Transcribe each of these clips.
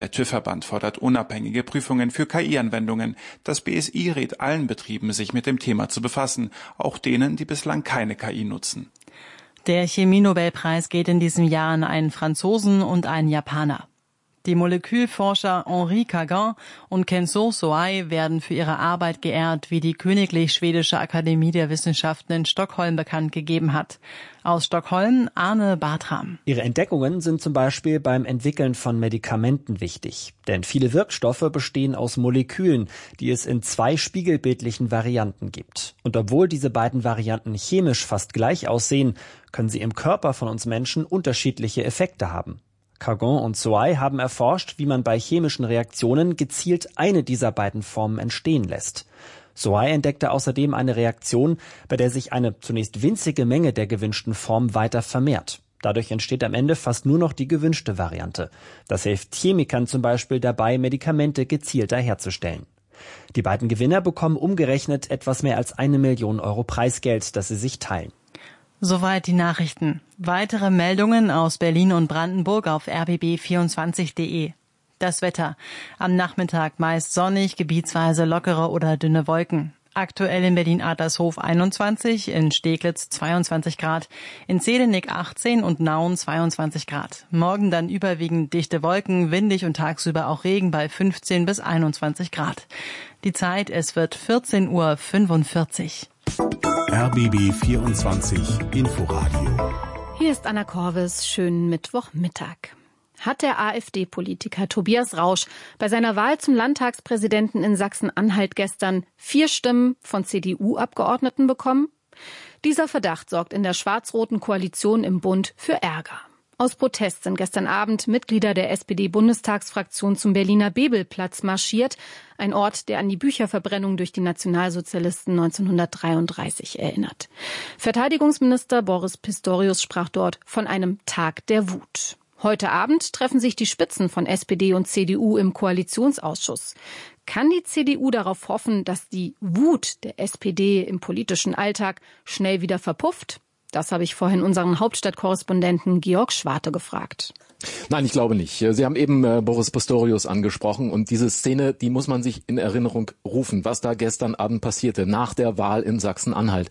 Der TÜV-Verband fordert unabhängige Prüfungen für KI-Anwendungen. Das BSI rät allen Betrieben, sich mit dem Thema zu befassen, auch denen, die bislang keine KI nutzen. Der Chemie-Nobelpreis geht in diesem Jahr an einen Franzosen und einen Japaner. Die Molekülforscher Henri Cagin und Kenzo Soai werden für ihre Arbeit geehrt, wie die Königlich Schwedische Akademie der Wissenschaften in Stockholm bekannt gegeben hat. Aus Stockholm Arne Bartram. Ihre Entdeckungen sind zum Beispiel beim Entwickeln von Medikamenten wichtig. Denn viele Wirkstoffe bestehen aus Molekülen, die es in 2 spiegelbildlichen Varianten gibt. Und obwohl diese beiden Varianten chemisch fast gleich aussehen, können sie im Körper von uns Menschen unterschiedliche Effekte haben. Cagin und Soai haben erforscht, wie man bei chemischen Reaktionen gezielt eine dieser beiden Formen entstehen lässt. Soai entdeckte außerdem eine Reaktion, bei der sich eine zunächst winzige Menge der gewünschten Form weiter vermehrt. Dadurch entsteht am Ende fast nur noch die gewünschte Variante. Das hilft Chemikern zum Beispiel dabei, Medikamente gezielter herzustellen. Die beiden Gewinner bekommen umgerechnet etwas mehr als 1 Million Euro Preisgeld, das sie sich teilen. Soweit die Nachrichten. Weitere Meldungen aus Berlin und Brandenburg auf rbb24.de. Das Wetter. Am Nachmittag meist sonnig, gebietsweise lockere oder dünne Wolken. Aktuell in Berlin-Adlershof 21, in Steglitz 22 Grad, in Zedenick 18 und Nauen 22 Grad. Morgen dann überwiegend dichte Wolken, windig und tagsüber auch Regen bei 15 bis 21 Grad. Die Zeit, es wird 14:45 Uhr. RBB 24 Inforadio. Hier ist Anna Korvis, schönen Mittwochmittag. Hat der AfD-Politiker Tobias Rausch bei seiner Wahl zum Landtagspräsidenten in Sachsen-Anhalt gestern 4 Stimmen von CDU-Abgeordneten bekommen? Dieser Verdacht sorgt in der schwarz-roten Koalition im Bund für Ärger. Aus Protest sind gestern Abend Mitglieder der SPD-Bundestagsfraktion zum Berliner Bebelplatz marschiert, ein Ort, der an die Bücherverbrennung durch die Nationalsozialisten 1933 erinnert. Verteidigungsminister Boris Pistorius sprach dort von einem Tag der Wut. Heute Abend treffen sich die Spitzen von SPD und CDU im Koalitionsausschuss. Kann die CDU darauf hoffen, dass die Wut der SPD im politischen Alltag schnell wieder verpufft? Das habe ich vorhin unseren Hauptstadtkorrespondenten Georg Schwarte gefragt. Nein, ich glaube nicht. Sie haben eben Boris Pistorius angesprochen und diese Szene, die muss man sich in Erinnerung rufen, was da gestern Abend passierte, nach der Wahl in Sachsen-Anhalt.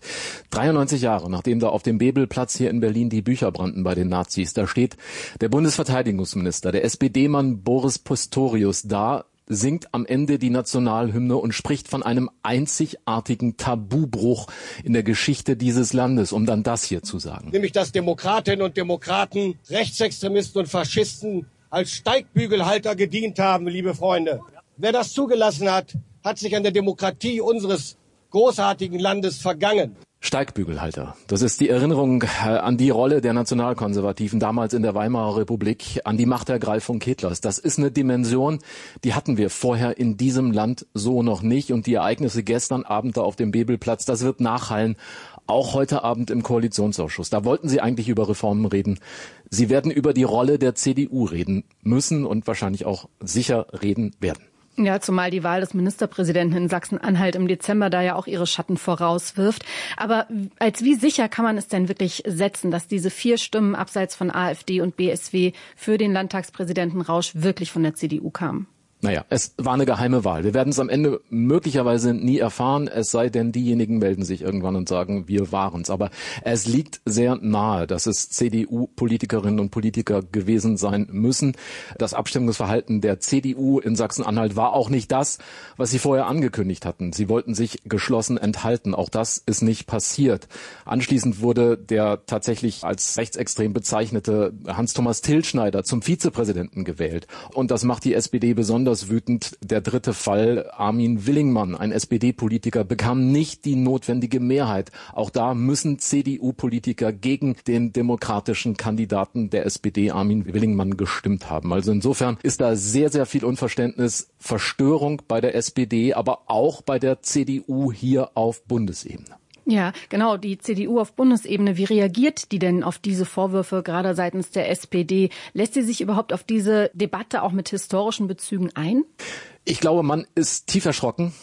93 Jahre, nachdem da auf dem Bebelplatz hier in Berlin die Bücher brannten bei den Nazis, da steht der Bundesverteidigungsminister, der SPD-Mann Boris Pistorius da, singt am Ende die Nationalhymne und spricht von einem einzigartigen Tabubruch in der Geschichte dieses Landes, um dann das hier zu sagen. Nämlich, dass Demokratinnen und Demokraten, Rechtsextremisten und Faschisten als Steigbügelhalter gedient haben, liebe Freunde. Wer das zugelassen hat, hat sich an der Demokratie unseres großartigen Landes vergangen. Steigbügelhalter. Das ist die Erinnerung an die Rolle der Nationalkonservativen damals in der Weimarer Republik, an die Machtergreifung Hitlers. Das ist eine Dimension, die hatten wir vorher in diesem Land so noch nicht. Und die Ereignisse gestern Abend da auf dem Bebelplatz, das wird nachhallen, auch heute Abend im Koalitionsausschuss. Da wollten Sie eigentlich über Reformen reden. Sie werden über die Rolle der CDU reden müssen und wahrscheinlich auch sicher reden werden. Ja, zumal die Wahl des Ministerpräsidenten in Sachsen-Anhalt im Dezember da ja auch ihre Schatten vorauswirft. Aber als wie sicher kann man es denn wirklich setzen, dass diese 4 Stimmen abseits von AfD und BSW für den Landtagspräsidenten Rausch wirklich von der CDU kamen? Naja, es war eine geheime Wahl. Wir werden es am Ende möglicherweise nie erfahren, es sei denn, diejenigen melden sich irgendwann und sagen, wir waren's. Aber es liegt sehr nahe, dass es CDU-Politikerinnen und Politiker gewesen sein müssen. Das Abstimmungsverhalten der CDU in Sachsen-Anhalt war auch nicht das, was sie vorher angekündigt hatten. Sie wollten sich geschlossen enthalten. Auch das ist nicht passiert. Anschließend wurde der tatsächlich als rechtsextrem bezeichnete Hans-Thomas Tilschneider zum Vizepräsidenten gewählt. Und das macht die SPD besonders wütend. Der dritte Fall, Armin Willingmann, ein SPD-Politiker, bekam nicht die notwendige Mehrheit. Auch da müssen CDU-Politiker gegen den demokratischen Kandidaten der SPD, Armin Willingmann, gestimmt haben. Also insofern ist da sehr, sehr viel Unverständnis, Verstörung bei der SPD, aber auch bei der CDU hier auf Bundesebene. Ja, genau, die CDU auf Bundesebene. Wie reagiert die denn auf diese Vorwürfe, gerade seitens der SPD? Lässt sie sich überhaupt auf diese Debatte auch mit historischen Bezügen ein? Ich glaube, man ist tief erschrocken.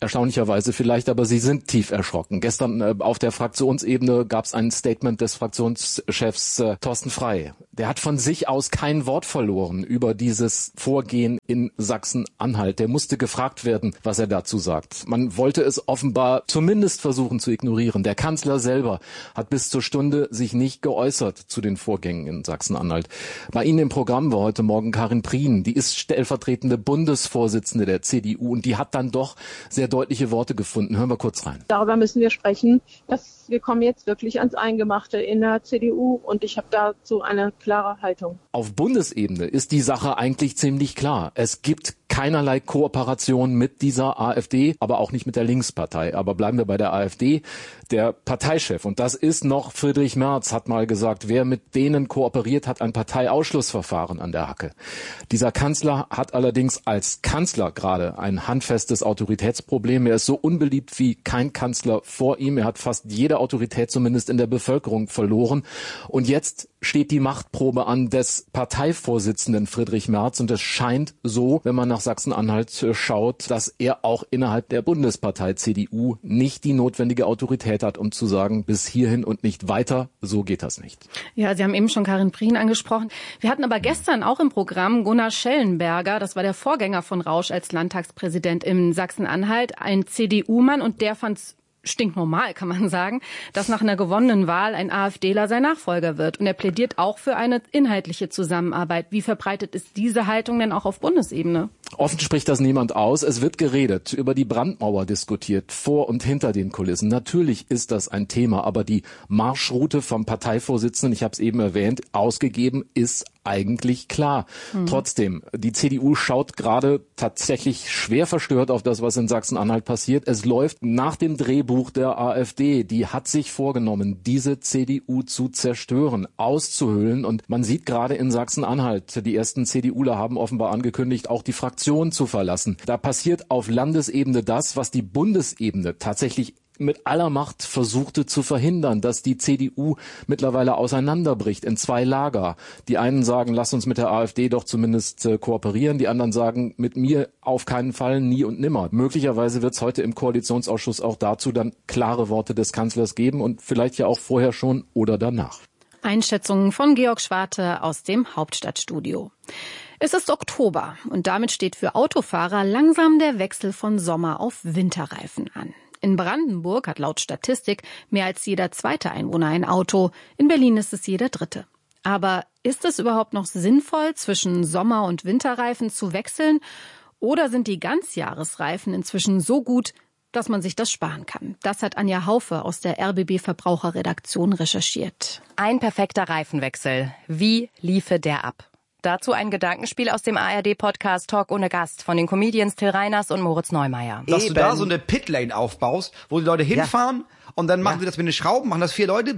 Erstaunlicherweise vielleicht, aber sie sind tief erschrocken. Gestern auf der Fraktionsebene gab es ein Statement des Fraktionschefs Thorsten Frey. Der hat von sich aus kein Wort verloren über dieses Vorgehen in Sachsen-Anhalt. Der musste gefragt werden, was er dazu sagt. Man wollte es offenbar zumindest versuchen zu ignorieren. Der Kanzler selber hat bis zur Stunde sich nicht geäußert zu den Vorgängen in Sachsen-Anhalt. Bei Ihnen im Programm war heute Morgen Karin Prien. Die ist stellvertretende Bundesvorsitzende der CDU und die hat dann doch sehr deutliche Worte gefunden. Hören wir kurz rein. Darüber müssen wir sprechen. Wir kommen jetzt wirklich ans Eingemachte in der CDU und ich habe dazu eine klare Haltung. Auf Bundesebene ist die Sache eigentlich ziemlich klar. Es gibt keinerlei Kooperation mit dieser AfD, aber auch nicht mit der Linkspartei. Aber bleiben wir bei der AfD. Der Parteichef, und das ist noch Friedrich Merz, hat mal gesagt, wer mit denen kooperiert, hat ein Parteiausschlussverfahren an der Hacke. Dieser Kanzler hat allerdings als Kanzler gerade ein handfestes Autoritätsproblem. Er ist so unbeliebt wie kein Kanzler vor ihm. Er hat fast jede Autorität zumindest in der Bevölkerung verloren. Und jetzt steht die Machtprobe an des Parteivorsitzenden Friedrich Merz. Und es scheint so, wenn man nach Sachsen-Anhalt schaut, dass er auch innerhalb der Bundespartei CDU nicht die notwendige Autorität hat, um zu sagen, bis hierhin und nicht weiter, so geht das nicht. Ja, Sie haben eben schon Karin Prien angesprochen. Wir hatten aber gestern auch im Programm Gunnar Schellenberger, das war der Vorgänger von Rausch als Landtagspräsident in Sachsen-Anhalt, ein CDU-Mann, und der fand's stinknormal, kann man sagen, dass nach einer gewonnenen Wahl ein AfDler sein Nachfolger wird. Und er plädiert auch für eine inhaltliche Zusammenarbeit. Wie verbreitet ist diese Haltung denn auch auf Bundesebene? Offen spricht das niemand aus. Es wird geredet, über die Brandmauer diskutiert, vor und hinter den Kulissen. Natürlich ist das ein Thema, aber die Marschroute vom Parteivorsitzenden, ich habe es eben erwähnt, ausgegeben ist eigentlich klar. Trotzdem, die CDU schaut gerade tatsächlich schwer verstört auf das, was in Sachsen-Anhalt passiert. Es läuft nach dem Drehbuch der AfD. Die hat sich vorgenommen, diese CDU zu zerstören, auszuhöhlen. Und man sieht gerade in Sachsen-Anhalt, die ersten CDUler haben offenbar angekündigt, auch die Fraktion zu verlassen. Da passiert auf Landesebene das, was die Bundesebene tatsächlich mit aller Macht versuchte zu verhindern, dass die CDU mittlerweile auseinanderbricht in zwei Lager. Die einen sagen, lass uns mit der AfD doch zumindest kooperieren. Die anderen sagen, mit mir auf keinen Fall, nie und nimmer. Möglicherweise wird es heute im Koalitionsausschuss auch dazu dann klare Worte des Kanzlers geben und vielleicht ja auch vorher schon oder danach. Einschätzungen von Georg Schwarte aus dem Hauptstadtstudio. Es ist Oktober und damit steht für Autofahrer langsam der Wechsel von Sommer- auf Winterreifen an. In Brandenburg hat laut Statistik mehr als jeder zweite Einwohner ein Auto. In Berlin ist es jeder dritte. Aber ist es überhaupt noch sinnvoll, zwischen Sommer- und Winterreifen zu wechseln? Oder sind die Ganzjahresreifen inzwischen so gut, dass man sich das sparen kann? Das hat Anja Haufe aus der RBB Verbraucherredaktion recherchiert. Ein perfekter Reifenwechsel. Wie liefe der ab? Dazu ein Gedankenspiel aus dem ARD-Podcast Talk ohne Gast von den Comedians Till Reiners und Moritz Neumeier. Dass du da so eine Pitlane aufbaust, wo die Leute hinfahren und dann machen sie das mit den Schrauben, machen das 4 Leute,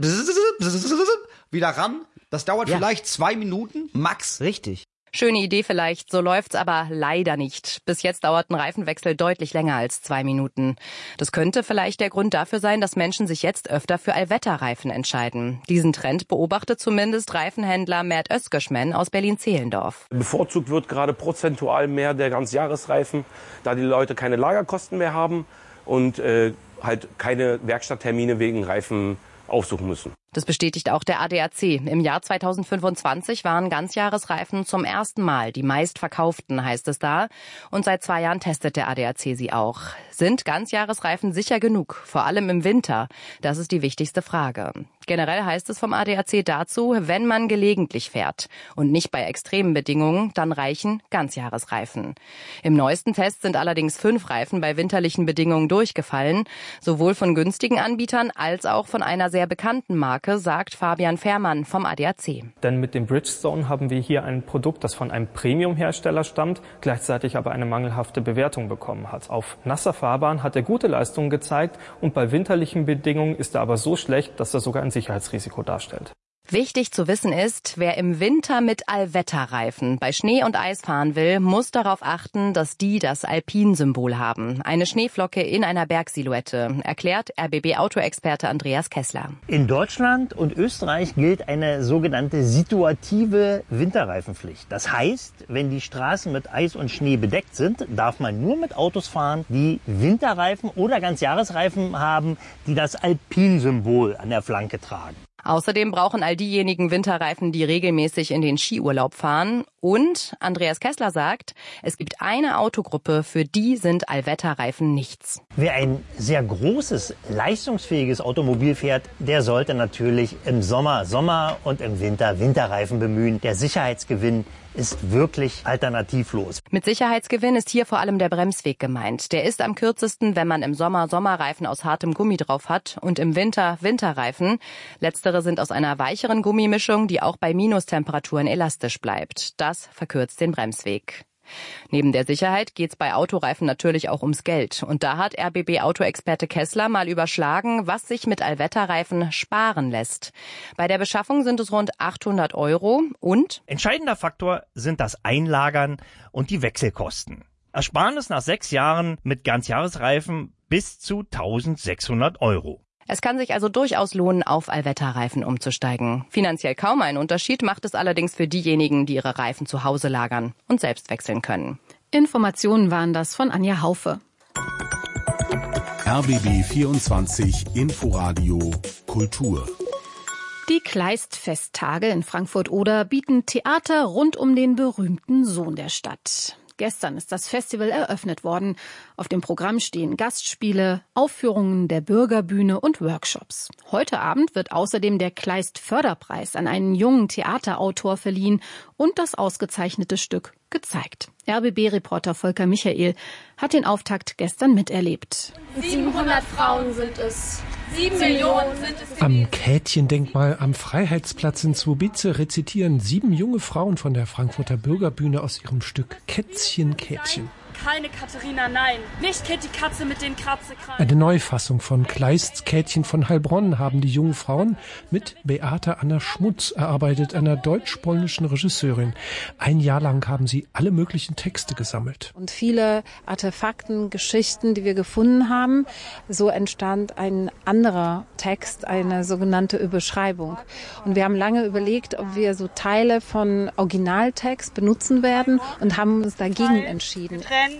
wieder ran. Das dauert vielleicht 2 Minuten, max. Richtig. Schöne Idee vielleicht, so läuft's aber leider nicht. Bis jetzt dauert ein Reifenwechsel deutlich länger als 2 Minuten. Das könnte vielleicht der Grund dafür sein, dass Menschen sich jetzt öfter für Allwetterreifen entscheiden. Diesen Trend beobachtet zumindest Reifenhändler Mert Özgeschmen aus Berlin-Zehlendorf. Bevorzugt wird gerade prozentual mehr der Ganzjahresreifen, da die Leute keine Lagerkosten mehr haben und halt keine Werkstatttermine wegen Reifen aufsuchen müssen. Das bestätigt auch der ADAC. Im Jahr 2025 waren Ganzjahresreifen zum ersten Mal die meistverkauften, heißt es da. Und seit 2 Jahren testet der ADAC sie auch. Sind Ganzjahresreifen sicher genug? Vor allem im Winter? Das ist die wichtigste Frage. Generell heißt es vom ADAC dazu, wenn man gelegentlich fährt und nicht bei extremen Bedingungen, dann reichen Ganzjahresreifen. Im neuesten Test sind allerdings 5 Reifen bei winterlichen Bedingungen durchgefallen, sowohl von günstigen Anbietern als auch von einer sehr bekannten Marke, sagt Fabian Fährmann vom ADAC. Denn mit dem Bridgestone haben wir hier ein Produkt, das von einem Premium-Hersteller stammt, gleichzeitig aber eine mangelhafte Bewertung bekommen hat. Auf nasser Fahrbahn hat er gute Leistungen gezeigt und bei winterlichen Bedingungen ist er aber so schlecht, dass er sogar ein Sicherheitsrisiko darstellt. Wichtig zu wissen ist, wer im Winter mit Allwetterreifen bei Schnee und Eis fahren will, muss darauf achten, dass die das Alpin-Symbol haben. Eine Schneeflocke in einer Bergsilhouette, erklärt RBB-Autoexperte Andreas Kessler. In Deutschland und Österreich gilt eine sogenannte situative Winterreifenpflicht. Das heißt, wenn die Straßen mit Eis und Schnee bedeckt sind, darf man nur mit Autos fahren, die Winterreifen oder Ganzjahresreifen haben, die das Alpin-Symbol an der Flanke tragen. Außerdem brauchen all diejenigen Winterreifen, die regelmäßig in den Skiurlaub fahren. Und Andreas Kessler sagt, es gibt eine Autogruppe, für die sind Allwetterreifen nichts. Wer ein sehr großes, leistungsfähiges Automobil fährt, der sollte natürlich im Sommer Sommer- und im Winter Winterreifen bemühen. Der Sicherheitsgewinn ist wirklich alternativlos. Mit Sicherheitsgewinn ist hier vor allem der Bremsweg gemeint. Der ist am kürzesten, wenn man im Sommer Sommerreifen aus hartem Gummi drauf hat und im Winter Winterreifen. Letztere sind aus einer weicheren Gummimischung, die auch bei Minustemperaturen elastisch bleibt. Das verkürzt den Bremsweg. Neben der Sicherheit geht's bei Autoreifen natürlich auch ums Geld. Und da hat RBB-Autoexperte Kessler mal überschlagen, was sich mit Allwetterreifen sparen lässt. Bei der Beschaffung sind es rund 800 € und entscheidender Faktor sind das Einlagern und die Wechselkosten. Ersparnis nach 6 Jahren mit Ganzjahresreifen bis zu 1.600 €. Es kann sich also durchaus lohnen, auf Allwetterreifen umzusteigen. Finanziell kaum einen Unterschied macht es allerdings für diejenigen, die ihre Reifen zu Hause lagern und selbst wechseln können. Informationen waren das von Anja Haufe. RBB 24 Inforadio Kultur. Die Kleist-Festtage in Frankfurt-Oder bieten Theater rund um den berühmten Sohn der Stadt. Gestern ist das Festival eröffnet worden. Auf dem Programm stehen Gastspiele, Aufführungen der Bürgerbühne und Workshops. Heute Abend wird außerdem der Kleist-Förderpreis an einen jungen Theaterautor verliehen und das ausgezeichnete Stück gezeigt. RBB-Reporter Volker Michael hat den Auftakt gestern miterlebt. 700 Frauen sind es. 7 Millionen sind es. Am Kätchendenkmal am Freiheitsplatz in Zwobice rezitieren 7 junge Frauen von der Frankfurter Bürgerbühne aus ihrem Stück Kätzchen, Kätzchen. Keine Katharina, nein. Nicht Kit, die Katze mit den Kratzekreisen. Eine Neufassung von Kleists Käthchen von Heilbronn haben die jungen Frauen mit Beate Anna Schmutz erarbeitet, einer deutsch-polnischen Regisseurin. 1 Jahr lang haben sie alle möglichen Texte gesammelt. Und viele Artefakten, Geschichten, die wir gefunden haben. So entstand ein anderer Text, eine sogenannte Überschreibung. Und wir haben lange überlegt, ob wir so Teile von Originaltext benutzen werden und haben uns dagegen entschieden.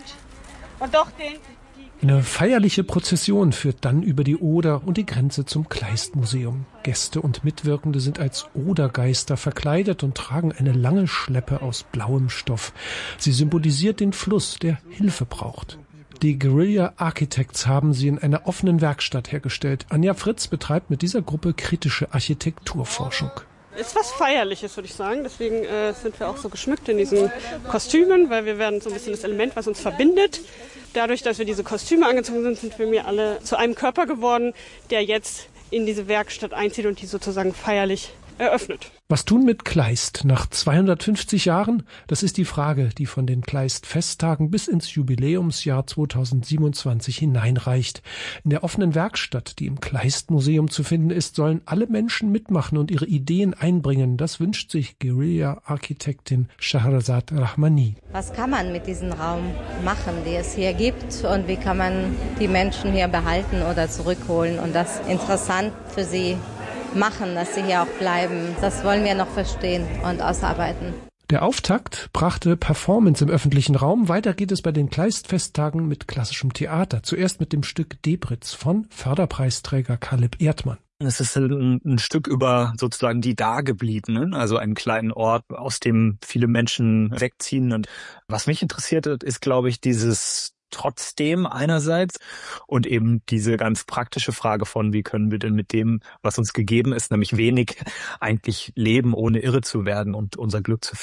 Und doch Eine feierliche Prozession führt dann über die Oder und die Grenze zum Kleist-Museum. Gäste und Mitwirkende sind als Odergeister verkleidet und tragen eine lange Schleppe aus blauem Stoff. Sie symbolisiert den Fluss, der Hilfe braucht. Die Guerilla Architects haben sie in einer offenen Werkstatt hergestellt. Anja Fritz betreibt mit dieser Gruppe kritische Architekturforschung. Ist was Feierliches, würde ich sagen. Deswegen sind wir auch so geschmückt in diesen Kostümen, weil wir werden so ein bisschen das Element, was uns verbindet. Dadurch, dass wir diese Kostüme angezogen sind, sind wir mir alle zu einem Körper geworden, der jetzt in diese Werkstatt einzieht und die sozusagen feierlich eröffnet. Was tun mit Kleist nach 250 Jahren? Das ist die Frage, die von den Kleist-Festtagen bis ins Jubiläumsjahr 2027 hineinreicht. In der offenen Werkstatt, die im Kleist-Museum zu finden ist, sollen alle Menschen mitmachen und ihre Ideen einbringen. Das wünscht sich Guerilla-Architektin Shahrazad Rahmani. Was kann man mit diesem Raum machen, den es hier gibt, und wie kann man die Menschen hier behalten oder zurückholen und das interessant für sie machen, dass sie hier auch bleiben. Das wollen wir noch verstehen und ausarbeiten. Der Auftakt brachte Performance im öffentlichen Raum. Weiter geht es bei den Kleist-Festtagen mit klassischem Theater. Zuerst mit dem Stück Debritz von Förderpreisträger Kaleb Erdmann. Es ist ein Stück über sozusagen die Dagebliebenen, also einen kleinen Ort, aus dem viele Menschen wegziehen. Und was mich interessiert hat, ist, glaube ich, dieses Trotzdem einerseits und eben diese ganz praktische Frage von, wie können wir denn mit dem, was uns gegeben ist, nämlich wenig, eigentlich leben, ohne irre zu werden und unser Glück zu finden.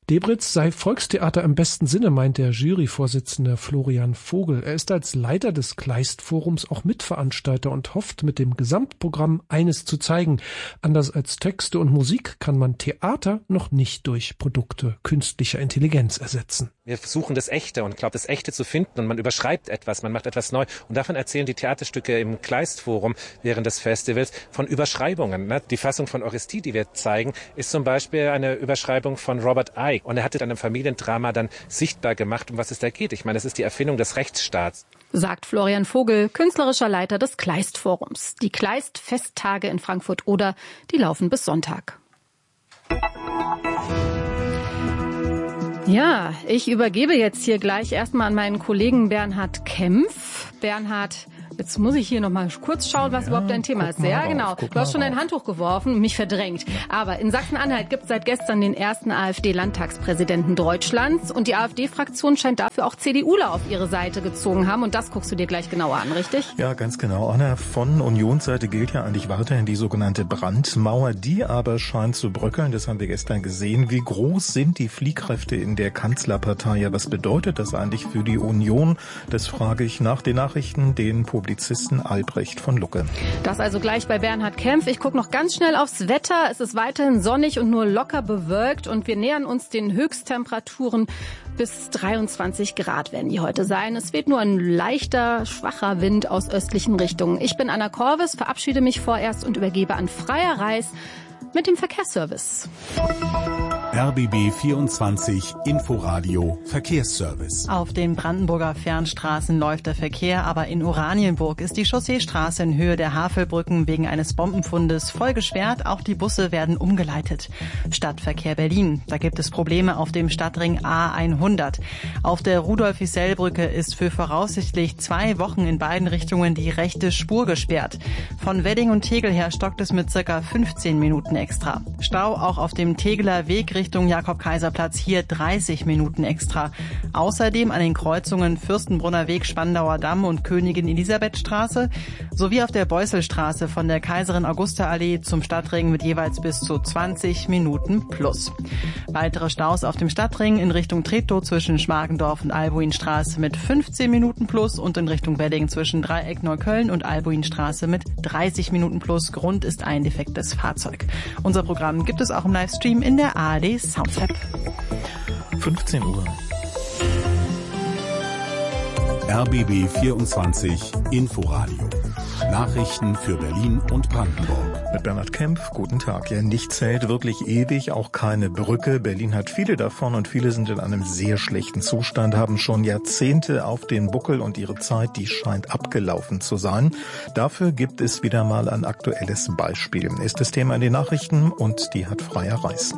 Debritz sei Volkstheater im besten Sinne, meint der Juryvorsitzende Florian Vogel. Er ist als Leiter des Kleist-Forums auch Mitveranstalter und hofft, mit dem Gesamtprogramm eines zu zeigen. Anders als Texte und Musik kann man Theater noch nicht durch Produkte künstlicher Intelligenz ersetzen. Wir versuchen das Echte und glaubt, das Echte zu finden und man überschreibt etwas, man macht etwas neu. Und davon erzählen die Theaterstücke im Kleist-Forum während des Festivals von Überschreibungen. Die Fassung von Oresti, die wir zeigen, ist zum Beispiel eine Überschreibung von Robert Icke. Und er hat in einem Familiendrama dann sichtbar gemacht, um was es da geht. Ich meine, es ist die Erfindung des Rechtsstaats. Sagt Florian Vogel, künstlerischer Leiter des Kleist-Forums. Die Kleist-Festtage in Frankfurt-Oder, die laufen bis Sonntag. Ja, ich übergebe jetzt hier gleich erstmal an meinen Kollegen Bernhard Kempf. Bernhard, jetzt muss ich hier noch mal kurz schauen, was überhaupt dein Thema ist. Ja, genau. Du hast schon dein Handtuch geworfen und mich verdrängt. Aber in Sachsen-Anhalt gibt es seit gestern den ersten AfD-Landtagspräsidenten Deutschlands. Und die AfD-Fraktion scheint dafür auch CDUler auf ihre Seite gezogen haben. Und das guckst du dir gleich genauer an, richtig? Ja, ganz genau. Anna, von Unionsseite gilt ja eigentlich weiterhin die sogenannte Brandmauer. Die aber scheint zu bröckeln. Das haben wir gestern gesehen. Wie groß sind die Fliehkräfte in der Kanzlerpartei? Ja, was bedeutet das eigentlich für die Union? Das frage ich nach den Nachrichten den Publizisten Albrecht von Lucke. Das also gleich bei Bernhard Kempf. Ich gucke noch ganz schnell aufs Wetter. Es ist weiterhin sonnig und nur locker bewölkt und wir nähern uns den Höchsttemperaturen. Bis 23 Grad werden die heute sein. Es weht nur ein leichter, schwacher Wind aus östlichen Richtungen. Ich bin Anna Korvis, verabschiede mich vorerst und übergebe an Freier Reis mit dem Verkehrsservice. RBB 24 Inforadio Verkehrsservice. Auf den Brandenburger Fernstraßen läuft der Verkehr, aber in Oranienburg ist die Chausseestraße in Höhe der Havelbrücken wegen eines Bombenfundes voll gesperrt. Auch die Busse werden umgeleitet. Stadtverkehr Berlin. Da gibt es Probleme auf dem Stadtring A100. Auf der Rudolf-Isell-Brücke ist für voraussichtlich 2 Wochen in beiden Richtungen die rechte Spur gesperrt. Von Wedding und Tegel her stockt es mit ca. 15 Minuten extra. Stau auch auf dem Tegeler Weg Richtung Jakob-Kaiser-Platz, hier 30 Minuten extra. Außerdem an den Kreuzungen Fürstenbrunner Weg, Spandauer Damm und Königin-Elisabeth-Straße sowie auf der Beusselstraße von der Kaiserin-Augusta-Allee zum Stadtring mit jeweils bis zu 20 Minuten plus. Weitere Staus auf dem Stadtring in Richtung Treptow zwischen Schmargendorf und Albuinstraße mit 15 Minuten plus und in Richtung Wedding zwischen Dreieck Neukölln und Albuinstraße mit 30 Minuten plus. Grund ist ein defektes Fahrzeug. Unser Programm gibt es auch im Livestream in der ARD Sound-App. 15 Uhr. RBB 24 Inforadio. Nachrichten für Berlin und Brandenburg. Mit Bernhard Kempf, guten Tag. Ja, nichts hält wirklich ewig, auch keine Brücke. Berlin hat viele davon und viele sind in einem sehr schlechten Zustand, haben schon Jahrzehnte auf den Buckel und ihre Zeit, die scheint abgelaufen zu sein. Dafür gibt es wieder mal ein aktuelles Beispiel. Ist das Thema in den Nachrichten und die hat Freier Reis.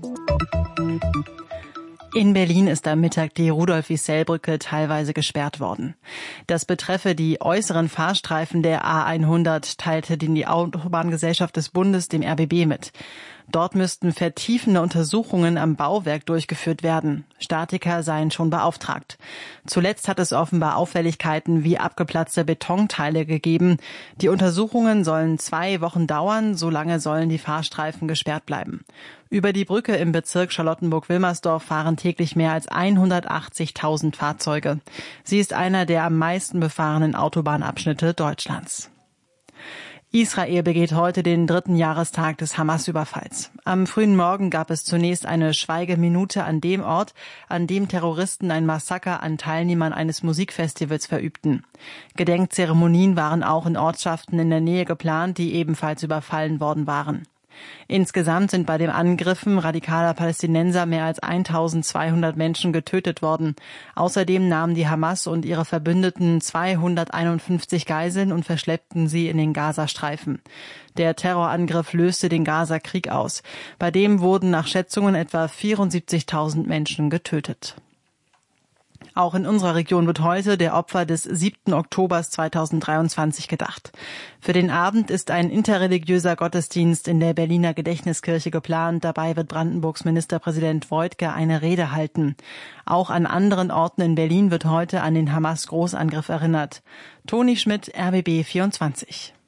In Berlin ist am Mittag die Rudolf-Isell-Brücke teilweise gesperrt worden. Das betreffe die äußeren Fahrstreifen der A100, teilte die Autobahngesellschaft des Bundes dem RBB mit. Dort müssten vertiefende Untersuchungen am Bauwerk durchgeführt werden. Statiker seien schon beauftragt. Zuletzt hat es offenbar Auffälligkeiten wie abgeplatzte Betonteile gegeben. Die Untersuchungen sollen 2 Wochen dauern, solange sollen die Fahrstreifen gesperrt bleiben. Über die Brücke im Bezirk Charlottenburg-Wilmersdorf fahren täglich mehr als 180.000 Fahrzeuge. Sie ist einer der am meisten befahrenen Autobahnabschnitte Deutschlands. Israel begeht heute den 3. Jahrestag des Hamas-Überfalls. Am frühen Morgen gab es zunächst eine Schweigeminute an dem Ort, an dem Terroristen ein Massaker an Teilnehmern eines Musikfestivals verübten. Gedenkzeremonien waren auch in Ortschaften in der Nähe geplant, die ebenfalls überfallen worden waren. Insgesamt sind bei den Angriffen radikaler Palästinenser mehr als 1.200 Menschen getötet worden. Außerdem nahmen die Hamas und ihre Verbündeten 251 Geiseln und verschleppten sie in den Gazastreifen. Der Terrorangriff löste den Gaza-Krieg aus. Bei dem wurden nach Schätzungen etwa 74.000 Menschen getötet. Auch in unserer Region wird heute der Opfer des 7. Oktobers 2023 gedacht. Für den Abend ist ein interreligiöser Gottesdienst in der Berliner Gedächtniskirche geplant. Dabei wird Brandenburgs Ministerpräsident Woidke eine Rede halten. Auch an anderen Orten in Berlin wird heute an den Hamas-Großangriff erinnert. Toni Schmidt, RBB 24.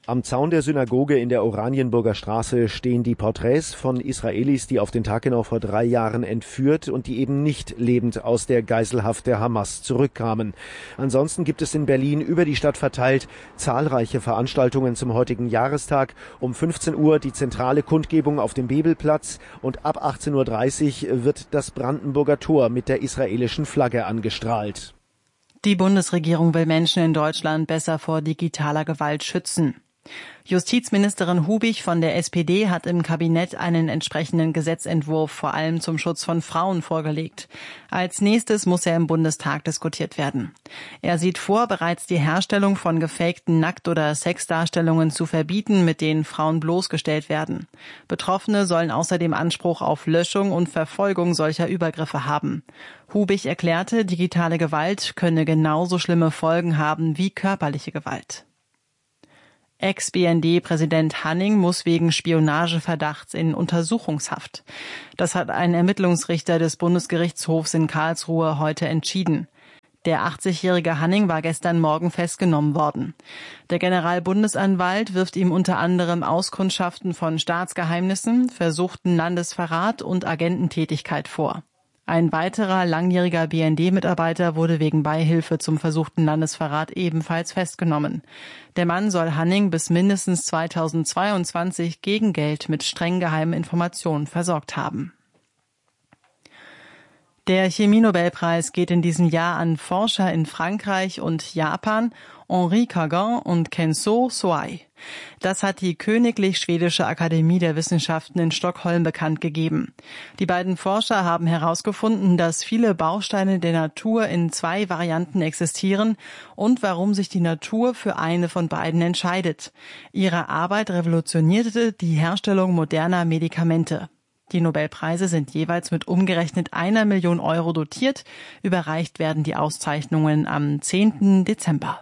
Am Zaun der Synagoge in der Oranienburger Straße stehen die Porträts von Israelis, die auf den Tag genau vor 3 Jahren entführt und die eben nicht lebend aus der Geiselhaft der Hamas zurückkamen. Ansonsten gibt es in Berlin über die Stadt verteilt zahlreiche Veranstaltungen zum heutigen Jahrestag. Um 15 Uhr die zentrale Kundgebung auf dem Bebelplatz und ab 18.30 Uhr wird das Brandenburger Tor mit der israelischen Flagge angestrahlt. Die Bundesregierung will Menschen in Deutschland besser vor digitaler Gewalt schützen. Justizministerin Hubig von der SPD hat im Kabinett einen entsprechenden Gesetzentwurf vor allem zum Schutz von Frauen vorgelegt. Als nächstes muss er im Bundestag diskutiert werden. Er sieht vor, bereits die Herstellung von gefakten Nackt- oder Sexdarstellungen zu verbieten, mit denen Frauen bloßgestellt werden. Betroffene sollen außerdem Anspruch auf Löschung und Verfolgung solcher Übergriffe haben. Hubig erklärte, digitale Gewalt könne genauso schlimme Folgen haben wie körperliche Gewalt. Ex-BND-Präsident Hanning muss wegen Spionageverdachts in Untersuchungshaft. Das hat ein Ermittlungsrichter des Bundesgerichtshofs in Karlsruhe heute entschieden. Der 80-jährige Hanning war gestern Morgen festgenommen worden. Der Generalbundesanwalt wirft ihm unter anderem Auskundschaften von Staatsgeheimnissen, versuchten Landesverrat und Agententätigkeit vor. Ein weiterer langjähriger BND-Mitarbeiter wurde wegen Beihilfe zum versuchten Landesverrat ebenfalls festgenommen. Der Mann soll Hanning bis mindestens 2022 gegen Geld mit streng geheimen Informationen versorgt haben. Der Chemie-Nobelpreis geht in diesem Jahr an Forscher in Frankreich und Japan, Henri Kagan und Kenzo Soai. Das hat die Königlich Schwedische Akademie der Wissenschaften in Stockholm bekannt gegeben. Die beiden Forscher haben herausgefunden, dass viele Bausteine der Natur in 2 Varianten existieren und warum sich die Natur für eine von beiden entscheidet. Ihre Arbeit revolutionierte die Herstellung moderner Medikamente. Die Nobelpreise sind jeweils mit umgerechnet 1 Million Euro dotiert. Überreicht werden die Auszeichnungen am 10. Dezember.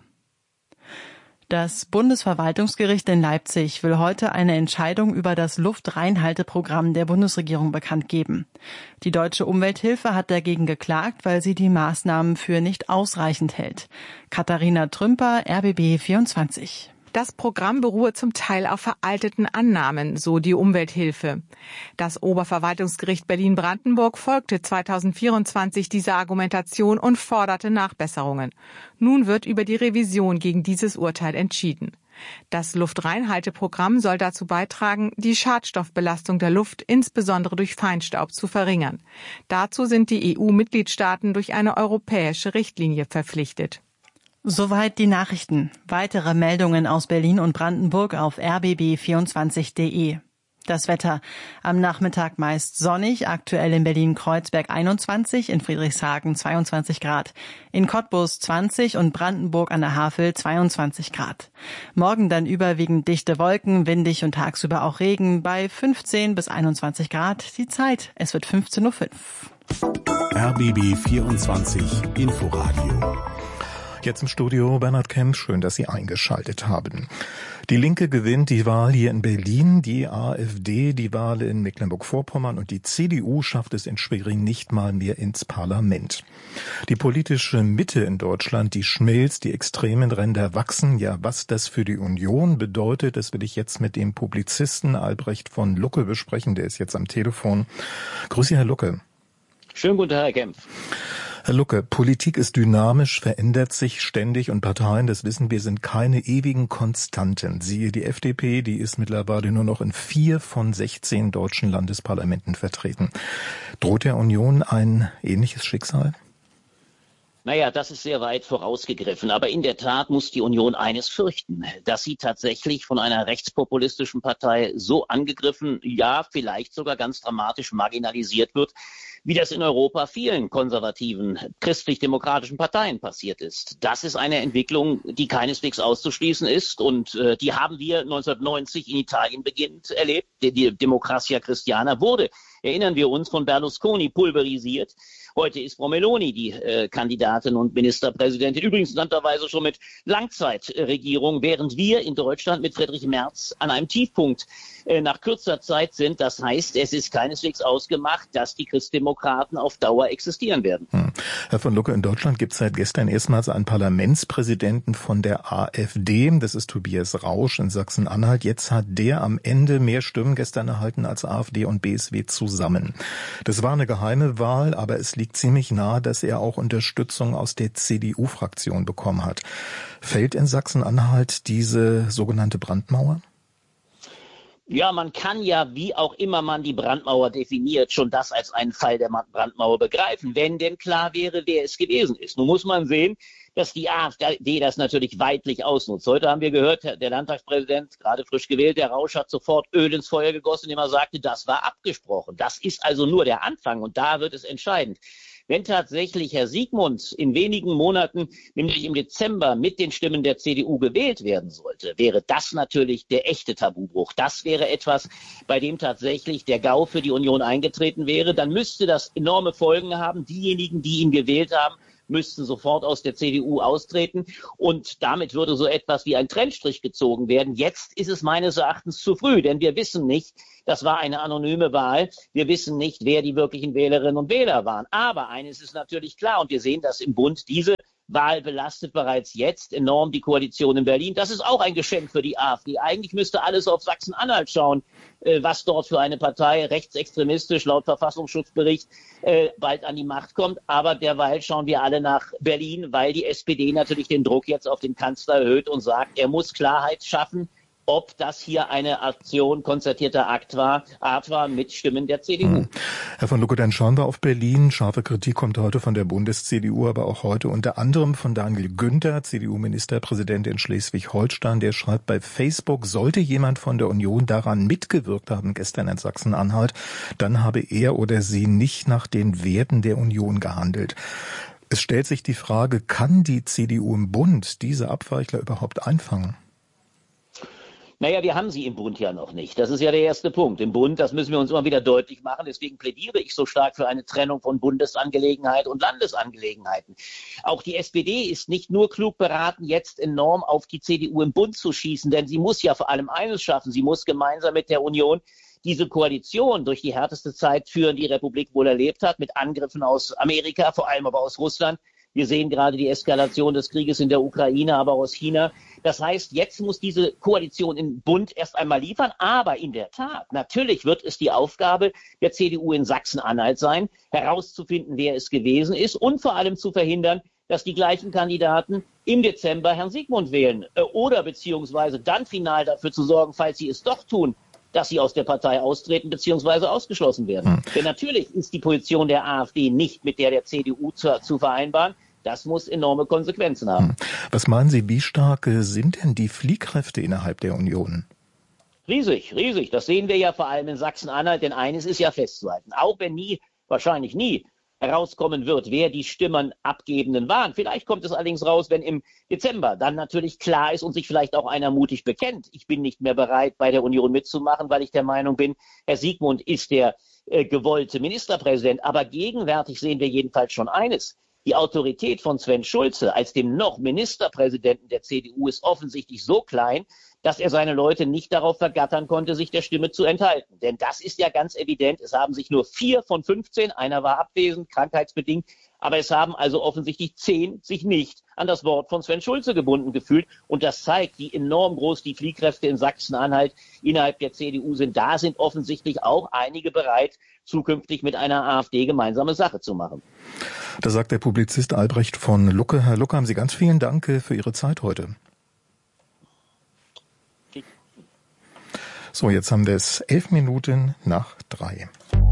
Das Bundesverwaltungsgericht in Leipzig will heute eine Entscheidung über das Luftreinhalteprogramm der Bundesregierung bekannt geben. Die Deutsche Umwelthilfe hat dagegen geklagt, weil sie die Maßnahmen für nicht ausreichend hält. Katharina Trümper, RBB 24. Das Programm beruhe zum Teil auf veralteten Annahmen, so die Umwelthilfe. Das Oberverwaltungsgericht Berlin-Brandenburg folgte 2024 dieser Argumentation und forderte Nachbesserungen. Nun wird über die Revision gegen dieses Urteil entschieden. Das Luftreinhalteprogramm soll dazu beitragen, die Schadstoffbelastung der Luft insbesondere durch Feinstaub zu verringern. Dazu sind die EU-Mitgliedstaaten durch eine europäische Richtlinie verpflichtet. Soweit die Nachrichten. Weitere Meldungen aus Berlin und Brandenburg auf rbb24.de. Das Wetter. Am Nachmittag meist sonnig, aktuell in Berlin-Kreuzberg 21, in Friedrichshagen 22 Grad, in Cottbus 20 und Brandenburg an der Havel 22 Grad. Morgen dann überwiegend dichte Wolken, windig und tagsüber auch Regen bei 15 bis 21 Grad. Die Zeit, es wird 15:05 Uhr. RBB 24 Inforadio. Jetzt im Studio Bernhard Kemp, schön, dass Sie eingeschaltet haben. Die Linke gewinnt die Wahl hier in Berlin, die AfD die Wahl in Mecklenburg-Vorpommern und die CDU schafft es in Schwerin nicht mal mehr ins Parlament. Die politische Mitte in Deutschland, die schmilzt, die extremen Ränder wachsen. Ja, was das für die Union bedeutet, das will ich jetzt mit dem Publizisten Albrecht von Lucke besprechen. Der ist jetzt am Telefon. Grüße, Herr Lucke. Schönen guten Tag, Herr Kempf. Herr Lucke, Politik ist dynamisch, verändert sich ständig und Parteien, das wissen wir, sind keine ewigen Konstanten. Siehe die FDP, die ist mittlerweile nur noch in 4 von 16 deutschen Landesparlamenten vertreten. Droht der Union ein ähnliches Schicksal? Naja, das ist sehr weit vorausgegriffen. Aber in der Tat muss die Union eines fürchten, dass sie tatsächlich von einer rechtspopulistischen Partei so angegriffen, ja, vielleicht sogar ganz dramatisch marginalisiert wird, wie das in Europa vielen konservativen, christlich-demokratischen Parteien passiert ist. Das ist eine Entwicklung, die keineswegs auszuschließen ist. Und die haben wir 1990 in Italien beginnend erlebt. Die Democrazia Cristiana wurde, erinnern wir uns, von Berlusconi pulverisiert. Heute ist Frau Meloni die Kandidatin und Ministerpräsidentin. Übrigens interessanterweise schon mit Langzeitregierung, während wir in Deutschland mit Friedrich Merz an einem Tiefpunkt nach kürzer Zeit sind. Das heißt, es ist keineswegs ausgemacht, dass die Christdemokraten auf Dauer existieren werden. Herr von Lucke, in Deutschland gibt es seit gestern erstmals einen Parlamentspräsidenten von der AfD. Das ist Tobias Rausch in Sachsen-Anhalt. Jetzt hat der am Ende mehr Stimmen gestern erhalten als AfD und BSW zusammen. Das war eine geheime Wahl, aber es liegt ziemlich nahe, dass er auch Unterstützung aus der CDU-Fraktion bekommen hat. Fällt in Sachsen-Anhalt diese sogenannte Brandmauer? Ja, man kann ja, wie auch immer man die Brandmauer definiert, schon das als einen Fall der Brandmauer begreifen, wenn denn klar wäre, wer es gewesen ist. Nun muss man sehen, dass die AfD das natürlich weidlich ausnutzt. Heute haben wir gehört, der Landtagspräsident, gerade frisch gewählt, der Rausch, hat sofort Öl ins Feuer gegossen, indem er sagte, das war abgesprochen. Das ist also nur der Anfang und da wird es entscheidend. Wenn tatsächlich Herr Siegmund in wenigen Monaten, nämlich im Dezember, mit den Stimmen der CDU gewählt werden sollte, wäre das natürlich der echte Tabubruch. Das wäre etwas, bei dem tatsächlich der GAU für die Union eingetreten wäre. Dann müsste das enorme Folgen haben. Diejenigen, die ihn gewählt haben, müssten sofort aus der CDU austreten und damit würde so etwas wie ein Trennstrich gezogen werden. Jetzt ist es meines Erachtens zu früh, denn wir wissen nicht, das war eine anonyme Wahl, wir wissen nicht, wer die wirklichen Wählerinnen und Wähler waren. Aber eines ist natürlich klar und wir sehen das im Bund, diese Wahl belastet bereits jetzt enorm die Koalition in Berlin. Das ist auch ein Geschenk für die AfD. Eigentlich müsste alles auf Sachsen-Anhalt schauen, was dort für eine Partei rechtsextremistisch laut Verfassungsschutzbericht bald an die Macht kommt. Aber derweil schauen wir alle nach Berlin, weil die SPD natürlich den Druck jetzt auf den Kanzler erhöht und sagt, er muss Klarheit schaffen, ob das hier eine Aktion konzertierter Art war mit Stimmen der CDU. Herr von Lucke, dann schauen wir auf Berlin. Scharfe Kritik kommt heute von der Bundes-CDU, aber auch heute unter anderem von Daniel Günther, CDU-Ministerpräsident in Schleswig-Holstein. Der schreibt bei Facebook, sollte jemand von der Union daran mitgewirkt haben, gestern in Sachsen-Anhalt, dann habe er oder sie nicht nach den Werten der Union gehandelt. Es stellt sich die Frage, kann die CDU im Bund diese Abweichler überhaupt einfangen? Naja, wir haben sie im Bund ja noch nicht. Das ist ja der erste Punkt. Im Bund, das müssen wir uns immer wieder deutlich machen. Deswegen plädiere ich so stark für eine Trennung von Bundesangelegenheit und Landesangelegenheiten. Auch die SPD ist nicht nur klug beraten, jetzt enorm auf die CDU im Bund zu schießen, denn sie muss ja vor allem eines schaffen. Sie muss gemeinsam mit der Union diese Koalition durch die härteste Zeit führen, die Republik wohl erlebt hat, mit Angriffen aus Amerika, vor allem aber aus Russland. Wir sehen gerade die Eskalation des Krieges in der Ukraine, aber aus China. Das heißt, jetzt muss diese Koalition im Bund erst einmal liefern. Aber in der Tat, natürlich wird es die Aufgabe der CDU in Sachsen-Anhalt sein, herauszufinden, wer es gewesen ist und vor allem zu verhindern, dass die gleichen Kandidaten im Dezember Herrn Siegmund wählen oder beziehungsweise dann final dafür zu sorgen, falls sie es doch tun, dass sie aus der Partei austreten bzw. ausgeschlossen werden. Denn natürlich ist die Position der AfD nicht mit der CDU zu vereinbaren. Das muss enorme Konsequenzen haben. Was meinen Sie, wie stark sind denn die Fliehkräfte innerhalb der Union? Riesig, riesig. Das sehen wir ja vor allem in Sachsen-Anhalt, denn eines ist ja festzuhalten. Auch wenn wahrscheinlich nie herauskommen wird, wer die Stimmenabgebenden waren. Vielleicht kommt es allerdings raus, wenn im Dezember dann natürlich klar ist und sich vielleicht auch einer mutig bekennt. Ich bin nicht mehr bereit, bei der Union mitzumachen, weil ich der Meinung bin, Herr Siegmund ist der gewollte Ministerpräsident. Aber gegenwärtig sehen wir jedenfalls schon eines. Die Autorität von Sven Schulze als dem noch Ministerpräsidenten der CDU ist offensichtlich so klein, dass er seine Leute nicht darauf vergattern konnte, sich der Stimme zu enthalten. Denn das ist ja ganz evident. Es haben sich nur 4 von 15, einer war abwesend, krankheitsbedingt, aber es haben also offensichtlich 10 sich nicht an das Wort von Sven Schulze gebunden gefühlt. Und das zeigt, wie enorm groß die Fliehkräfte in Sachsen-Anhalt innerhalb der CDU sind. Da sind offensichtlich auch einige bereit, zukünftig mit einer AfD gemeinsame Sache zu machen. Da sagt der Publizist Albrecht von Lucke. Herr Lucke, haben Sie ganz vielen Dank für Ihre Zeit heute. So, jetzt haben wir es 11 Minuten nach 3.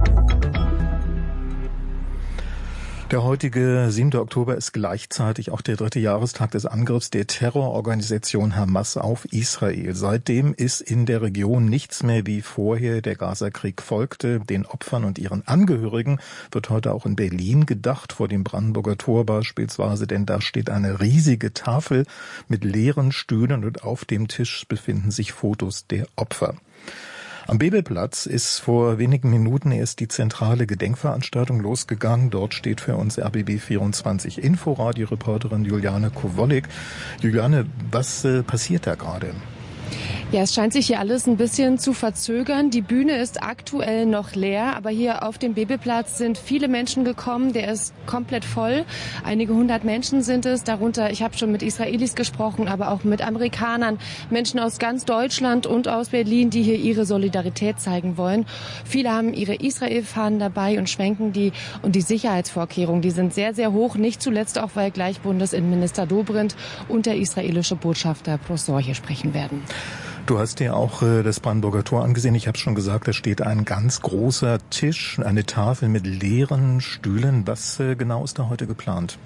Der heutige 7. Oktober ist gleichzeitig auch der 3. Jahrestag des Angriffs der Terrororganisation Hamas auf Israel. Seitdem ist in der Region nichts mehr wie vorher. Der Gazakrieg folgte. Den Opfern und ihren Angehörigen wird heute auch in Berlin gedacht, vor dem Brandenburger Tor beispielsweise, denn da steht eine riesige Tafel mit leeren Stühlen und auf dem Tisch befinden sich Fotos der Opfer. Am Bebelplatz ist vor wenigen Minuten erst die zentrale Gedenkveranstaltung losgegangen. Dort steht für uns RBB24 Inforadio-Reporterin Juliane Kowollik. Juliane, was passiert da gerade? Ja, es scheint sich hier alles ein bisschen zu verzögern. Die Bühne ist aktuell noch leer, aber hier auf dem Bebelplatz sind viele Menschen gekommen. Der ist komplett voll. Einige hundert Menschen sind es. Darunter, ich habe schon mit Israelis gesprochen, aber auch mit Amerikanern, Menschen aus ganz Deutschland und aus Berlin, die hier ihre Solidarität zeigen wollen. Viele haben ihre Israel-Fahnen dabei und schwenken die. Und die Sicherheitsvorkehrungen, die sind sehr, sehr hoch. Nicht zuletzt auch, weil gleich Bundesinnenminister Dobrindt und der israelische Botschafter Prosor hier sprechen werden. Du hast dir auch das Brandenburger Tor angesehen. Ich habe schon gesagt, da steht ein ganz großer Tisch, eine Tafel mit leeren Stühlen. Was genau ist da heute geplant?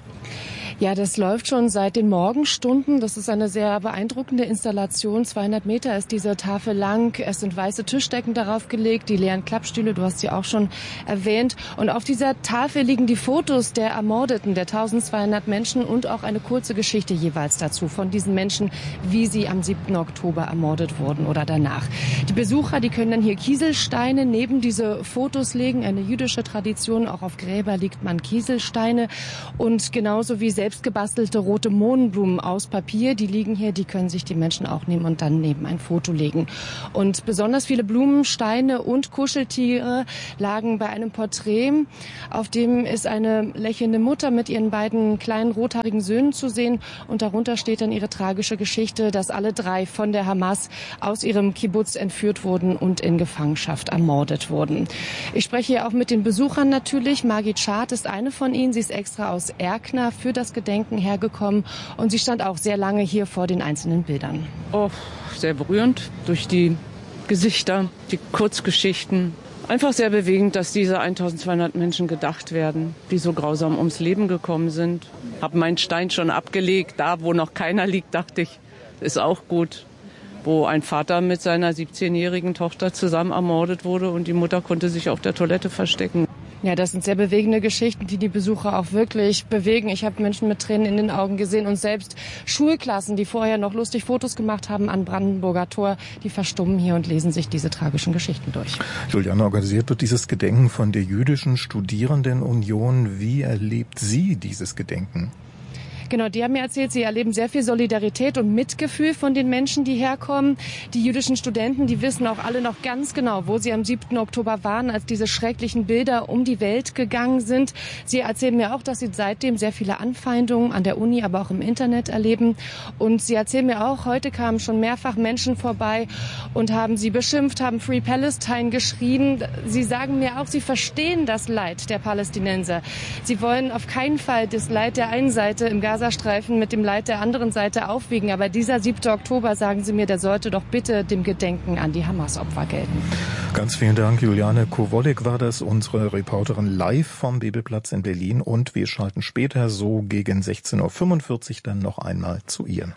Ja, das läuft schon seit den Morgenstunden. Das ist eine sehr beeindruckende Installation. 200 Meter ist diese Tafel lang. Es sind weiße Tischdecken darauf gelegt, die leeren Klappstühle, du hast sie auch schon erwähnt. Und auf dieser Tafel liegen die Fotos der Ermordeten, der 1200 Menschen und auch eine kurze Geschichte jeweils dazu von diesen Menschen, wie sie am 7. Oktober ermordet wurden oder danach. Die Besucher, die können dann hier Kieselsteine neben diese Fotos legen. Eine jüdische Tradition, auch auf Gräber legt man Kieselsteine. Und genauso wie selbst gebastelte rote Mohnblumen aus Papier, die liegen hier, die können sich die Menschen auch nehmen und dann neben ein Foto legen. Und besonders viele Blumen, Steine und Kuscheltiere lagen bei einem Porträt, auf dem ist eine lächelnde Mutter mit ihren beiden kleinen rothaarigen Söhnen zu sehen und darunter steht dann ihre tragische Geschichte, dass alle drei von der Hamas aus ihrem Kibbutz entführt wurden und in Gefangenschaft ermordet wurden. Ich spreche hier auch mit den Besuchern natürlich. Margit Schad ist eine von ihnen. Sie ist extra aus Erkner für das Gedenken hergekommen und sie stand auch sehr lange hier vor den einzelnen Bildern. Oh, sehr berührend durch die Gesichter, die Kurzgeschichten. Einfach sehr bewegend, dass diese 1200 Menschen gedacht werden, die so grausam ums Leben gekommen sind. Hab meinen Stein schon abgelegt, da wo noch keiner liegt, dachte ich, ist auch gut. Wo ein Vater mit seiner 17-jährigen Tochter zusammen ermordet wurde und die Mutter konnte sich auf der Toilette verstecken. Ja, das sind sehr bewegende Geschichten, die die Besucher auch wirklich bewegen. Ich habe Menschen mit Tränen in den Augen gesehen und selbst Schulklassen, die vorher noch lustig Fotos gemacht haben an Brandenburger Tor, die verstummen hier und lesen sich diese tragischen Geschichten durch. Juliane, organisiert wird dieses Gedenken von der Jüdischen Studierendenunion. Wie erlebt sie dieses Gedenken? Genau, die haben mir erzählt, sie erleben sehr viel Solidarität und Mitgefühl von den Menschen, die herkommen. Die jüdischen Studenten, die wissen auch alle noch ganz genau, wo sie am 7. Oktober waren, als diese schrecklichen Bilder um die Welt gegangen sind. Sie erzählen mir auch, dass sie seitdem sehr viele Anfeindungen an der Uni, aber auch im Internet erleben. Und sie erzählen mir auch, heute kamen schon mehrfach Menschen vorbei und haben sie beschimpft, haben Free Palestine geschrien. Sie sagen mir auch, sie verstehen das Leid der Palästinenser. Sie wollen auf keinen Fall das Leid der einen Seite im Gazastreifen mit dem Leid der anderen Seite aufwiegen. Aber dieser 7. Oktober, sagen Sie mir, der sollte doch bitte dem Gedenken an die Hamas-Opfer gelten. Ganz vielen Dank, Juliane Kowollik war das, unsere Reporterin live vom Bebelplatz in Berlin. Und wir schalten später so gegen 16.45 Uhr dann noch einmal zu ihr.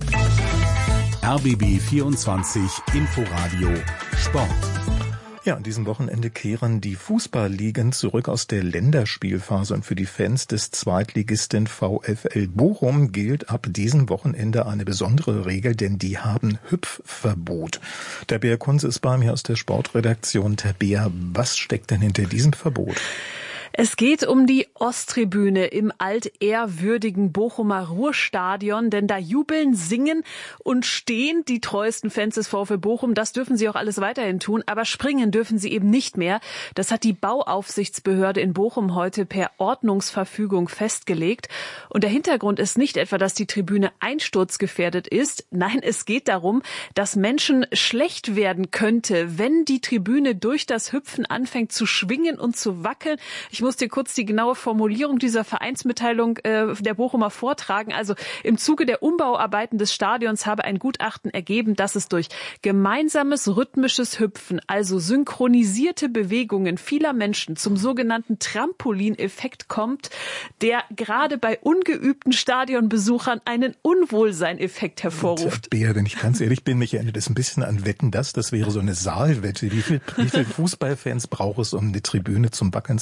RBB 24 Inforadio Sport. Ja, an diesem Wochenende kehren die Fußballligen zurück aus der Länderspielphase und für die Fans des Zweitligisten VfL Bochum gilt ab diesem Wochenende eine besondere Regel, denn die haben Hüpfverbot. Tabea Kunze ist bei mir aus der Sportredaktion. Tabea, was steckt denn hinter diesem Verbot? Es geht um die Osttribüne im altehrwürdigen Bochumer Ruhrstadion, denn da jubeln, singen und stehen die treuesten Fans des VfL Bochum. Das dürfen sie auch alles weiterhin tun, aber springen dürfen sie eben nicht mehr. Das hat die Bauaufsichtsbehörde in Bochum heute per Ordnungsverfügung festgelegt. Und der Hintergrund ist nicht etwa, dass die Tribüne einsturzgefährdet ist. Nein, es geht darum, dass Menschen schlecht werden könnte, wenn die Tribüne durch das Hüpfen anfängt zu schwingen und zu wackeln. Ich muss dir kurz die genaue Formulierung dieser Vereinsmitteilung der Bochumer vortragen. Also im Zuge der Umbauarbeiten des Stadions habe ein Gutachten ergeben, dass es durch gemeinsames rhythmisches Hüpfen, also synchronisierte Bewegungen vieler Menschen zum sogenannten Trampolineffekt kommt, der gerade bei ungeübten Stadionbesuchern einen Unwohlseineffekt hervorruft. Bea, wenn ich ganz ehrlich bin, mich erinnert es ein bisschen an Wetten, das wäre so eine Saalwette. Wie viel Fußballfans braucht es, um eine Tribüne zum Wackeln zu bringen?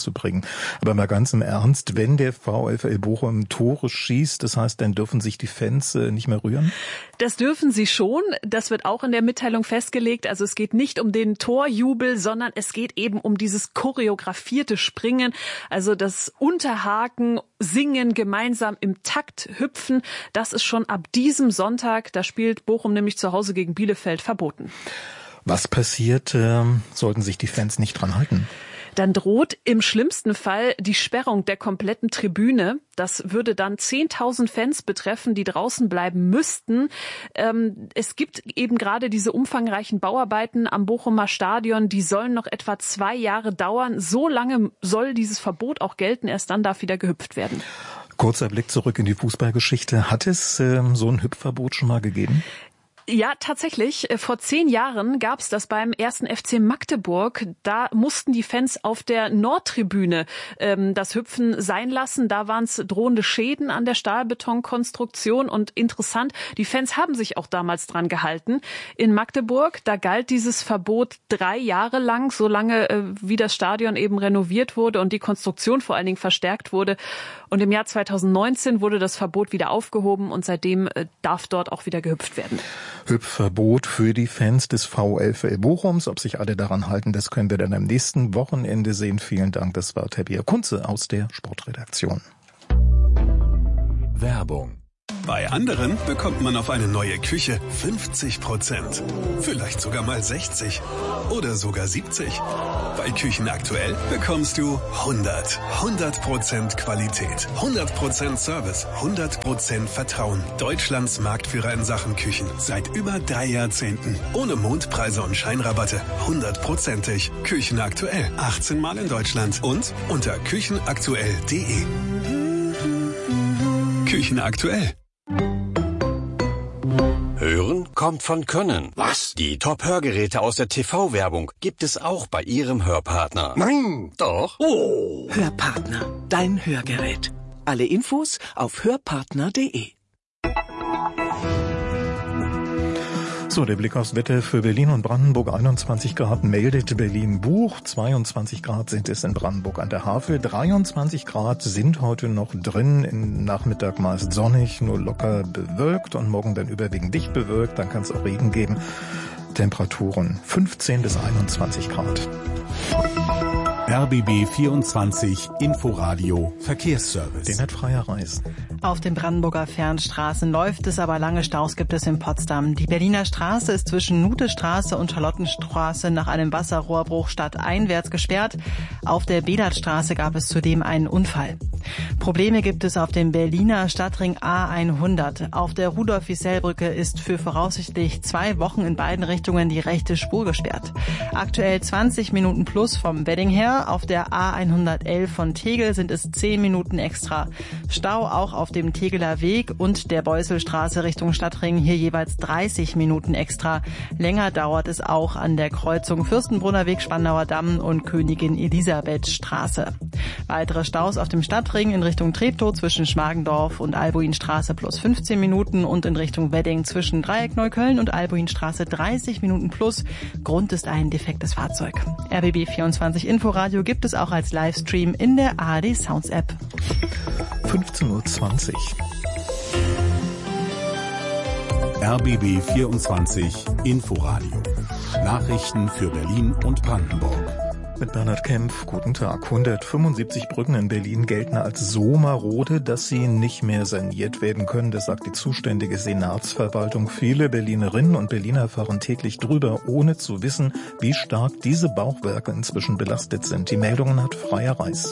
Aber mal ganz im Ernst, wenn der VfL Bochum Tore schießt, das heißt, dann dürfen sich die Fans nicht mehr rühren? Das dürfen sie schon. Das wird auch in der Mitteilung festgelegt. Also es geht nicht um den Torjubel, sondern es geht eben um dieses choreografierte Springen, also das Unterhaken, Singen, gemeinsam im Takt hüpfen. Das ist schon ab diesem Sonntag, da spielt Bochum nämlich zu Hause gegen Bielefeld, verboten. Was passiert, sollten sich die Fans nicht dran halten? Dann droht im schlimmsten Fall die Sperrung der kompletten Tribüne. Das würde dann 10.000 Fans betreffen, die draußen bleiben müssten. Es gibt eben gerade diese umfangreichen Bauarbeiten am Bochumer Stadion. Die sollen noch etwa 2 Jahre dauern. So lange soll dieses Verbot auch gelten. Erst dann darf wieder gehüpft werden. Kurzer Blick zurück in die Fußballgeschichte. Hat es so ein Hüpfverbot schon mal gegeben? Ja, tatsächlich. Vor 10 Jahren gab es das beim 1. FC Magdeburg. Da mussten die Fans auf der Nordtribüne das Hüpfen sein lassen. Da waren es drohende Schäden an der Stahlbetonkonstruktion. Und interessant, die Fans haben sich auch damals dran gehalten. In Magdeburg, da galt dieses Verbot 3 Jahre lang, so lange wie das Stadion eben renoviert wurde und die Konstruktion vor allen Dingen verstärkt wurde. Und im Jahr 2019 wurde das Verbot wieder aufgehoben und seitdem darf dort auch wieder gehüpft werden. Hüpfverbot für die Fans des VfL Bochums. Ob sich alle daran halten, das können wir dann am nächsten Wochenende sehen. Vielen Dank, das war Tabea Kunze aus der Sportredaktion. Werbung. Bei anderen bekommt man auf eine neue Küche 50%. Vielleicht sogar mal 60 oder sogar 70. Bei Küchen aktuell bekommst du 100% Qualität, 100% Service, 100% Vertrauen. Deutschlands Marktführer in Sachen Küchen seit über 3 Jahrzehnten. Ohne Mondpreise und Scheinrabatte, 100%ig. Küchen aktuell, 18 Mal in Deutschland und unter küchenaktuell.de. Küchen aktuell. Hören kommt von Können. Was? Die Top-Hörgeräte aus der TV-Werbung gibt es auch bei Ihrem Hörpartner. Nein, doch. Oh, Hörpartner, dein Hörgerät. Alle Infos auf hörpartner.de. So, der Blick aufs Wetter für Berlin und Brandenburg. 21 Grad meldet Berlin Buch, 22 Grad sind es in Brandenburg an der Havel, 23 Grad sind heute noch drin, im Nachmittag meist sonnig, nur locker bewölkt und morgen dann überwiegend dicht bewölkt, dann kann es auch Regen geben. Temperaturen 15 bis 21 Grad. RBB 24 Inforadio Verkehrsservice. Den hat Freier Reis. Auf den Brandenburger Fernstraßen läuft es, aber lange Staus gibt es in Potsdam. Die Berliner Straße ist zwischen Nutestraße und Charlottenstraße nach einem Wasserrohrbruch stadteinwärts gesperrt. Auf der Bedatstraße gab es zudem einen Unfall. Probleme gibt es auf dem Berliner Stadtring A100. Auf der Rudolf-Wiesel-Brücke ist für voraussichtlich 2 Wochen in beiden Richtungen die rechte Spur gesperrt. Aktuell 20 Minuten plus vom Wedding her. Auf der A111 von Tegel sind es 10 Minuten extra. Stau auch auf dem Tegeler Weg und der Beusselstraße Richtung Stadtring, hier jeweils 30 Minuten extra. Länger dauert es auch an der Kreuzung Fürstenbrunner Weg, Spandauer Damm und Königin Elisabeth Straße. Weitere Staus auf dem Stadtring in Richtung Treptow zwischen Schmargendorf und Albuinstraße plus 15 Minuten und in Richtung Wedding zwischen Dreieck Neukölln und Albuinstraße 30 Minuten plus. Grund ist ein defektes Fahrzeug. RBB 24 Inforadio gibt es auch als Livestream in der ARD Sounds App. 15:20 Uhr. RBB 24 Inforadio. Nachrichten für Berlin und Brandenburg. Mit Bernhard Kempf, guten Tag. 175 Brücken in Berlin gelten als so marode, dass sie nicht mehr saniert werden können. Das sagt die zuständige Senatsverwaltung. Viele Berlinerinnen und Berliner fahren täglich drüber, ohne zu wissen, wie stark diese Bauwerke inzwischen belastet sind. Die Meldungen hat Freier Reis.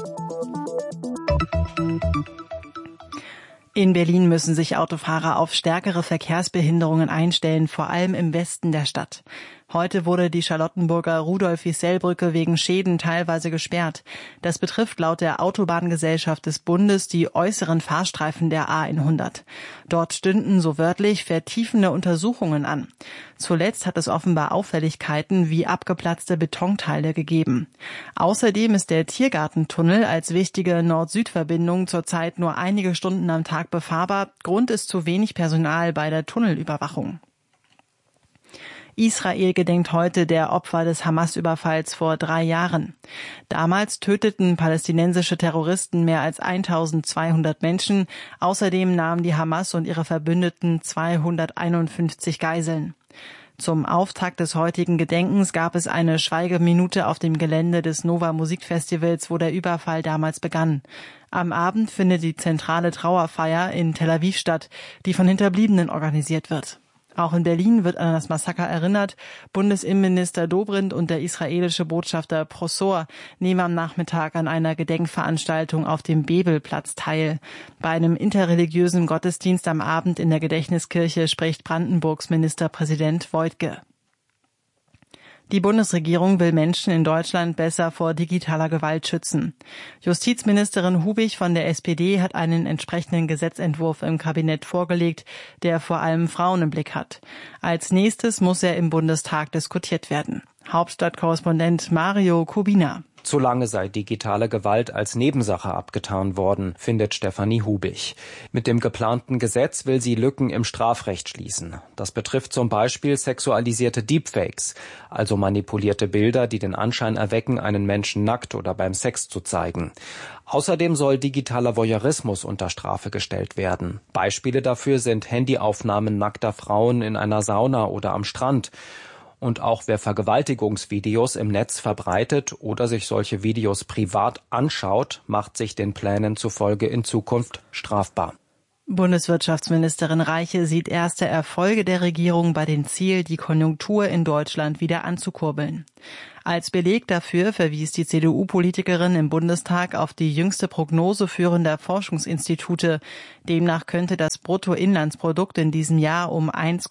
In Berlin müssen sich Autofahrer auf stärkere Verkehrsbehinderungen einstellen, vor allem im Westen der Stadt. Heute wurde die Charlottenburger Rudolf-Wiesel-Brücke wegen Schäden teilweise gesperrt. Das betrifft laut der Autobahngesellschaft des Bundes die äußeren Fahrstreifen der A100. Dort stünden, so wörtlich, vertiefende Untersuchungen an. Zuletzt hat es offenbar Auffälligkeiten wie abgeplatzte Betonteile gegeben. Außerdem ist der Tiergartentunnel als wichtige Nord-Süd-Verbindung zurzeit nur einige Stunden am Tag befahrbar. Grund ist zu wenig Personal bei der Tunnelüberwachung. Israel gedenkt heute der Opfer des Hamas-Überfalls vor 3 Jahren. Damals töteten palästinensische Terroristen mehr als 1200 Menschen. Außerdem nahmen die Hamas und ihre Verbündeten 251 Geiseln. Zum Auftakt des heutigen Gedenkens gab es eine Schweigeminute auf dem Gelände des Nova Musikfestivals, wo der Überfall damals begann. Am Abend findet die zentrale Trauerfeier in Tel Aviv statt, die von Hinterbliebenen organisiert wird. Auch in Berlin wird an das Massaker erinnert. Bundesinnenminister Dobrindt und der israelische Botschafter Prosor nehmen am Nachmittag an einer Gedenkveranstaltung auf dem Bebelplatz teil. Bei einem interreligiösen Gottesdienst am Abend in der Gedächtniskirche spricht Brandenburgs Ministerpräsident Woidke. Die Bundesregierung will Menschen in Deutschland besser vor digitaler Gewalt schützen. Justizministerin Hubig von der SPD hat einen entsprechenden Gesetzentwurf im Kabinett vorgelegt, der vor allem Frauen im Blick hat. Als nächstes muss er im Bundestag diskutiert werden. Hauptstadtkorrespondent Mario Kubina. Zu lange sei digitale Gewalt als Nebensache abgetan worden, findet Stefanie Hubig. Mit dem geplanten Gesetz will sie Lücken im Strafrecht schließen. Das betrifft zum Beispiel sexualisierte Deepfakes, also manipulierte Bilder, die den Anschein erwecken, einen Menschen nackt oder beim Sex zu zeigen. Außerdem soll digitaler Voyeurismus unter Strafe gestellt werden. Beispiele dafür sind Handyaufnahmen nackter Frauen in einer Sauna oder am Strand. Und auch wer Vergewaltigungsvideos im Netz verbreitet oder sich solche Videos privat anschaut, macht sich den Plänen zufolge in Zukunft strafbar. Bundeswirtschaftsministerin Reiche sieht erste Erfolge der Regierung bei dem Ziel, die Konjunktur in Deutschland wieder anzukurbeln. Als Beleg dafür verwies die CDU-Politikerin im Bundestag auf die jüngste Prognose führender Forschungsinstitute. Demnach könnte das Bruttoinlandsprodukt in diesem Jahr um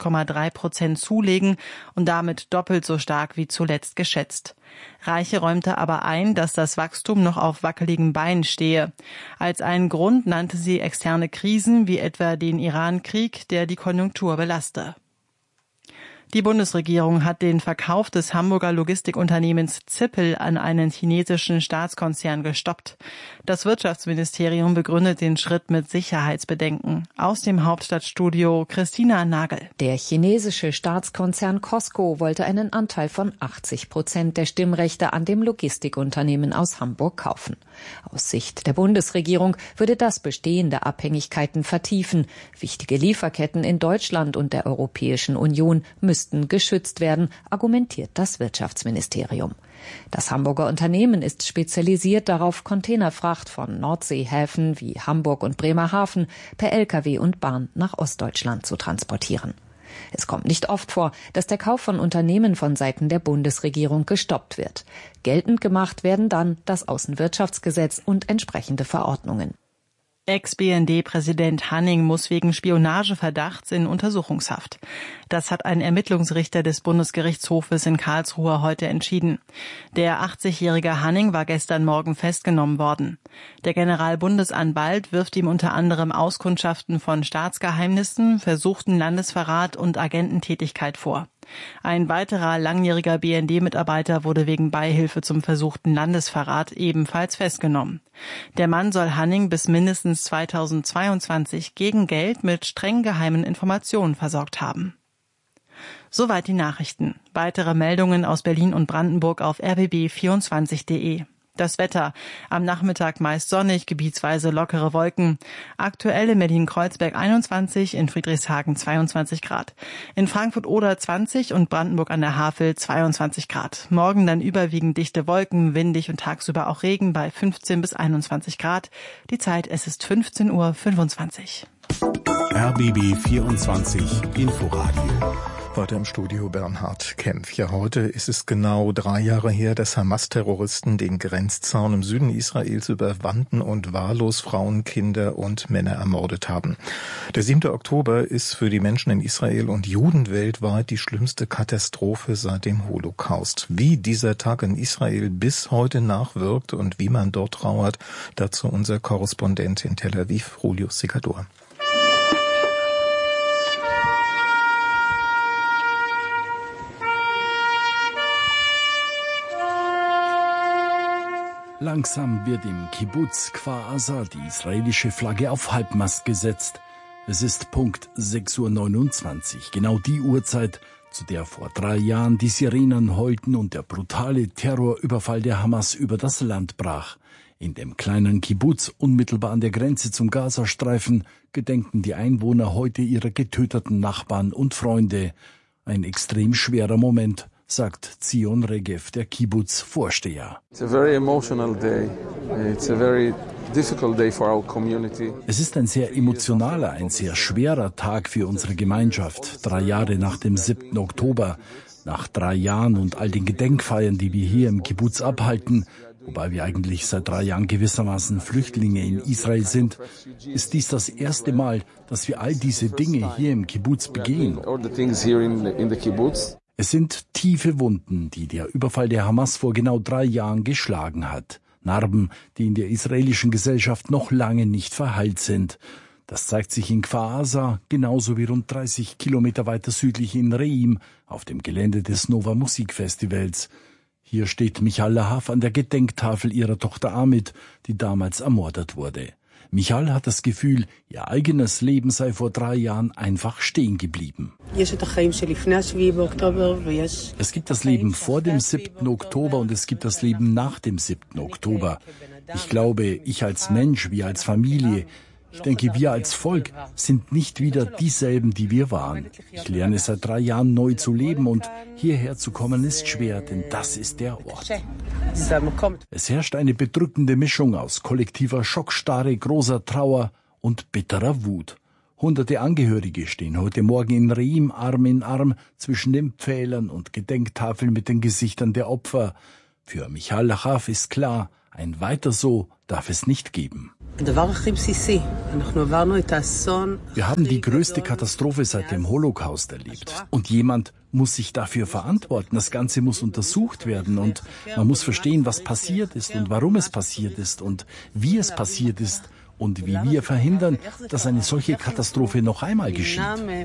1,3% zulegen und damit doppelt so stark wie zuletzt geschätzt. Reiche räumte aber ein, dass das Wachstum noch auf wackeligen Beinen stehe. Als einen Grund nannte sie externe Krisen wie etwa den Iran-Krieg, der die Konjunktur belaste. Die Bundesregierung hat den Verkauf des Hamburger Logistikunternehmens Zippel an einen chinesischen Staatskonzern gestoppt. Das Wirtschaftsministerium begründet den Schritt mit Sicherheitsbedenken. Aus dem Hauptstadtstudio Christina Nagel. Der chinesische Staatskonzern COSCO wollte einen Anteil von 80% der Stimmrechte an dem Logistikunternehmen aus Hamburg kaufen. Aus Sicht der Bundesregierung würde das bestehende Abhängigkeiten vertiefen. Wichtige Lieferketten in Deutschland und der Europäischen Union müssten geschützt werden, argumentiert das Wirtschaftsministerium. Das Hamburger Unternehmen ist spezialisiert darauf, Containerfracht von Nordseehäfen wie Hamburg und Bremerhaven per Lkw und Bahn nach Ostdeutschland zu transportieren. Es kommt nicht oft vor, dass der Kauf von Unternehmen von Seiten der Bundesregierung gestoppt wird. Geltend gemacht werden dann das Außenwirtschaftsgesetz und entsprechende Verordnungen. Ex-BND-Präsident Hanning muss wegen Spionageverdachts in Untersuchungshaft. Das hat ein Ermittlungsrichter des Bundesgerichtshofes in Karlsruhe heute entschieden. Der 80-jährige Hanning war gestern Morgen festgenommen worden. Der Generalbundesanwalt wirft ihm unter anderem Auskundschaften von Staatsgeheimnissen, versuchten Landesverrat und Agententätigkeit vor. Ein weiterer langjähriger BND-Mitarbeiter wurde wegen Beihilfe zum versuchten Landesverrat ebenfalls festgenommen. Der Mann soll Hanning bis mindestens 2022 gegen Geld mit streng geheimen Informationen versorgt haben. Soweit die Nachrichten. Weitere Meldungen aus Berlin und Brandenburg auf rbb24.de. Das Wetter. Am Nachmittag meist sonnig, gebietsweise lockere Wolken. Aktuell in Berlin-Kreuzberg 21, in Friedrichshagen 22 Grad. In Frankfurt-Oder 20 und Brandenburg an der Havel 22 Grad. Morgen dann überwiegend dichte Wolken, windig und tagsüber auch Regen bei 15 bis 21 Grad. Die Zeit, es ist 15:25 Uhr. RBB 24 Inforadio. Weiter im Studio Bernhard Kempf. Ja, heute ist es genau 3 Jahre her, dass Hamas-Terroristen den Grenzzaun im Süden Israels überwanden und wahllos Frauen, Kinder und Männer ermordet haben. Der 7. Oktober ist für die Menschen in Israel und Juden weltweit die schlimmste Katastrophe seit dem Holocaust. Wie dieser Tag in Israel bis heute nachwirkt und wie man dort trauert, dazu unser Korrespondent in Tel Aviv, Julio Segador. Langsam wird im Kibbuz Kfar Aza die israelische Flagge auf Halbmast gesetzt. Es ist Punkt 6:29 Uhr, genau die Uhrzeit, zu der vor 3 Jahren die Sirenen heulten und der brutale Terrorüberfall der Hamas über das Land brach. In dem kleinen Kibbuz unmittelbar an der Grenze zum Gazastreifen gedenken die Einwohner heute ihrer getöteten Nachbarn und Freunde. Ein extrem schwerer Moment, sagt Zion Regev, der Kibbuz-Vorsteher. Es ist ein sehr emotionaler, ein sehr schwerer Tag für unsere Gemeinschaft. 3 Jahre nach dem 7. Oktober, nach 3 Jahren und all den Gedenkfeiern, die wir hier im Kibbuz abhalten, wobei wir eigentlich seit 3 Jahren gewissermaßen Flüchtlinge in Israel sind, ist dies das erste Mal, dass wir all diese Dinge hier im Kibbuz begehen. Es sind tiefe Wunden, die der Überfall der Hamas vor genau 3 Jahren geschlagen hat. Narben, die in der israelischen Gesellschaft noch lange nicht verheilt sind. Das zeigt sich in Kfar Aza, genauso wie rund 30 Kilometer weiter südlich in Reim, auf dem Gelände des Nova Musikfestivals. Hier steht Michal Lahav an der Gedenktafel ihrer Tochter Amit, die damals ermordet wurde. Michal hat das Gefühl, ihr eigenes Leben sei vor 3 Jahren einfach stehen geblieben. Es gibt das Leben vor dem 7. Oktober und es gibt das Leben nach dem 7. Oktober. Ich glaube, ich als Mensch, wir als Familie, ich denke, wir als Volk sind nicht wieder dieselben, die wir waren. Ich lerne seit 3 Jahren neu zu leben und hierher zu kommen ist schwer, denn das ist der Ort. Es herrscht eine bedrückende Mischung aus kollektiver Schockstarre, großer Trauer und bitterer Wut. Hunderte Angehörige stehen heute Morgen in Reim Arm in Arm zwischen den Pfählern und Gedenktafeln mit den Gesichtern der Opfer. Für Michal Lahav ist klar, ein Weiter so darf es nicht geben. Wir haben die größte Katastrophe seit dem Holocaust erlebt. Und jemand muss sich dafür verantworten. Das Ganze muss untersucht werden und man muss verstehen, was passiert ist und warum es passiert ist und wie es passiert ist und wie wir verhindern, dass eine solche Katastrophe noch einmal geschieht.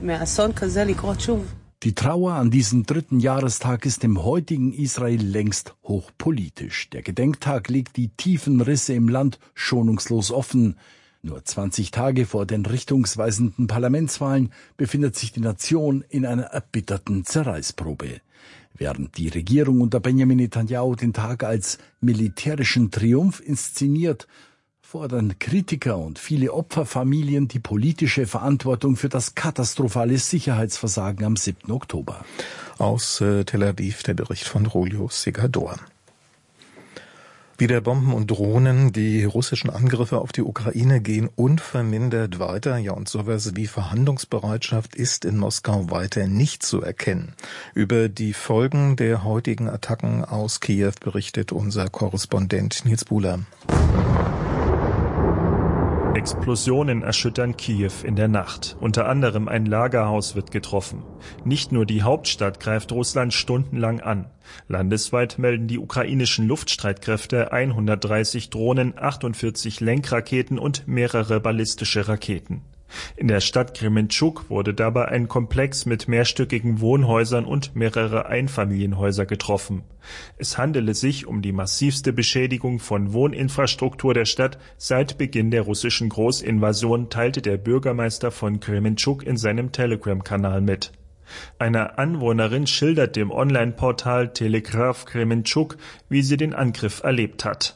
Die Trauer an diesem 3. Jahrestag ist im heutigen Israel längst hochpolitisch. Der Gedenktag legt die tiefen Risse im Land schonungslos offen. Nur 20 Tage vor den richtungsweisenden Parlamentswahlen befindet sich die Nation in einer erbitterten Zerreißprobe. Während die Regierung unter Benjamin Netanyahu den Tag als militärischen Triumph inszeniert, fordern Kritiker und viele Opferfamilien die politische Verantwortung für das katastrophale Sicherheitsversagen am 7. Oktober. Aus Tel Aviv der Bericht von Rolio Segador. Wieder Bomben und Drohnen, die russischen Angriffe auf die Ukraine gehen unvermindert weiter. Ja, und sowas wie Verhandlungsbereitschaft ist in Moskau weiter nicht zu erkennen. Über die Folgen der heutigen Attacken aus Kiew berichtet unser Korrespondent Nils Buhler. Explosionen erschüttern Kiew in der Nacht. Unter anderem ein Lagerhaus wird getroffen. Nicht nur die Hauptstadt greift Russland stundenlang an. Landesweit melden die ukrainischen Luftstreitkräfte 130 Drohnen, 48 Lenkraketen und mehrere ballistische Raketen. In der Stadt Krementschuk wurde dabei ein Komplex mit mehrstöckigen Wohnhäusern und mehrere Einfamilienhäuser getroffen. Es handele sich um die massivste Beschädigung von Wohninfrastruktur der Stadt seit Beginn der russischen Großinvasion, teilte der Bürgermeister von Krementschuk in seinem Telegram-Kanal mit. Eine Anwohnerin schildert dem Online-Portal Telegraph Krementschuk, wie sie den Angriff erlebt hat.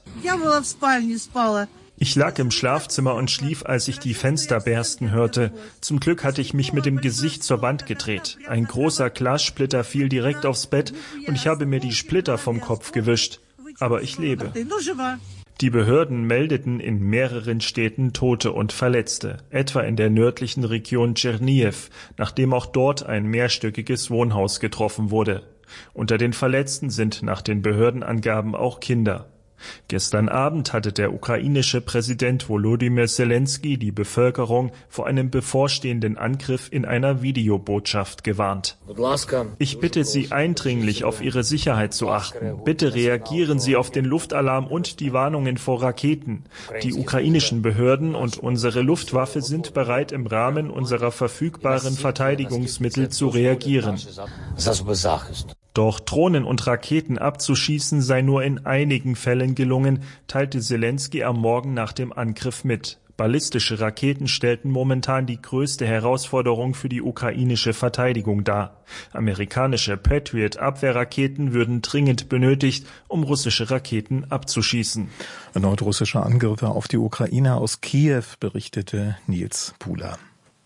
Ich lag im Schlafzimmer und schlief, als ich die Fenster bersten hörte. Zum Glück hatte ich mich mit dem Gesicht zur Wand gedreht. Ein großer Glassplitter fiel direkt aufs Bett und ich habe mir die Splitter vom Kopf gewischt. Aber ich lebe. Die Behörden meldeten in mehreren Städten Tote und Verletzte, etwa in der nördlichen Region Tschernihiv, nachdem auch dort ein mehrstöckiges Wohnhaus getroffen wurde. Unter den Verletzten sind nach den Behördenangaben auch Kinder. Gestern Abend hatte der ukrainische Präsident Volodymyr Zelensky die Bevölkerung vor einem bevorstehenden Angriff in einer Videobotschaft gewarnt. Ich bitte Sie eindringlich, auf Ihre Sicherheit zu achten. Bitte reagieren Sie auf den Luftalarm und die Warnungen vor Raketen. Die ukrainischen Behörden und unsere Luftwaffe sind bereit, im Rahmen unserer verfügbaren Verteidigungsmittel zu reagieren. Doch Drohnen und Raketen abzuschießen sei nur in einigen Fällen gelungen, teilte Zelensky am Morgen nach dem Angriff mit. Ballistische Raketen stellten momentan die größte Herausforderung für die ukrainische Verteidigung dar. Amerikanische Patriot-Abwehrraketen würden dringend benötigt, um russische Raketen abzuschießen. Erneut russische Angriffe auf die Ukraine aus Kiew, berichtete Nils Puhler.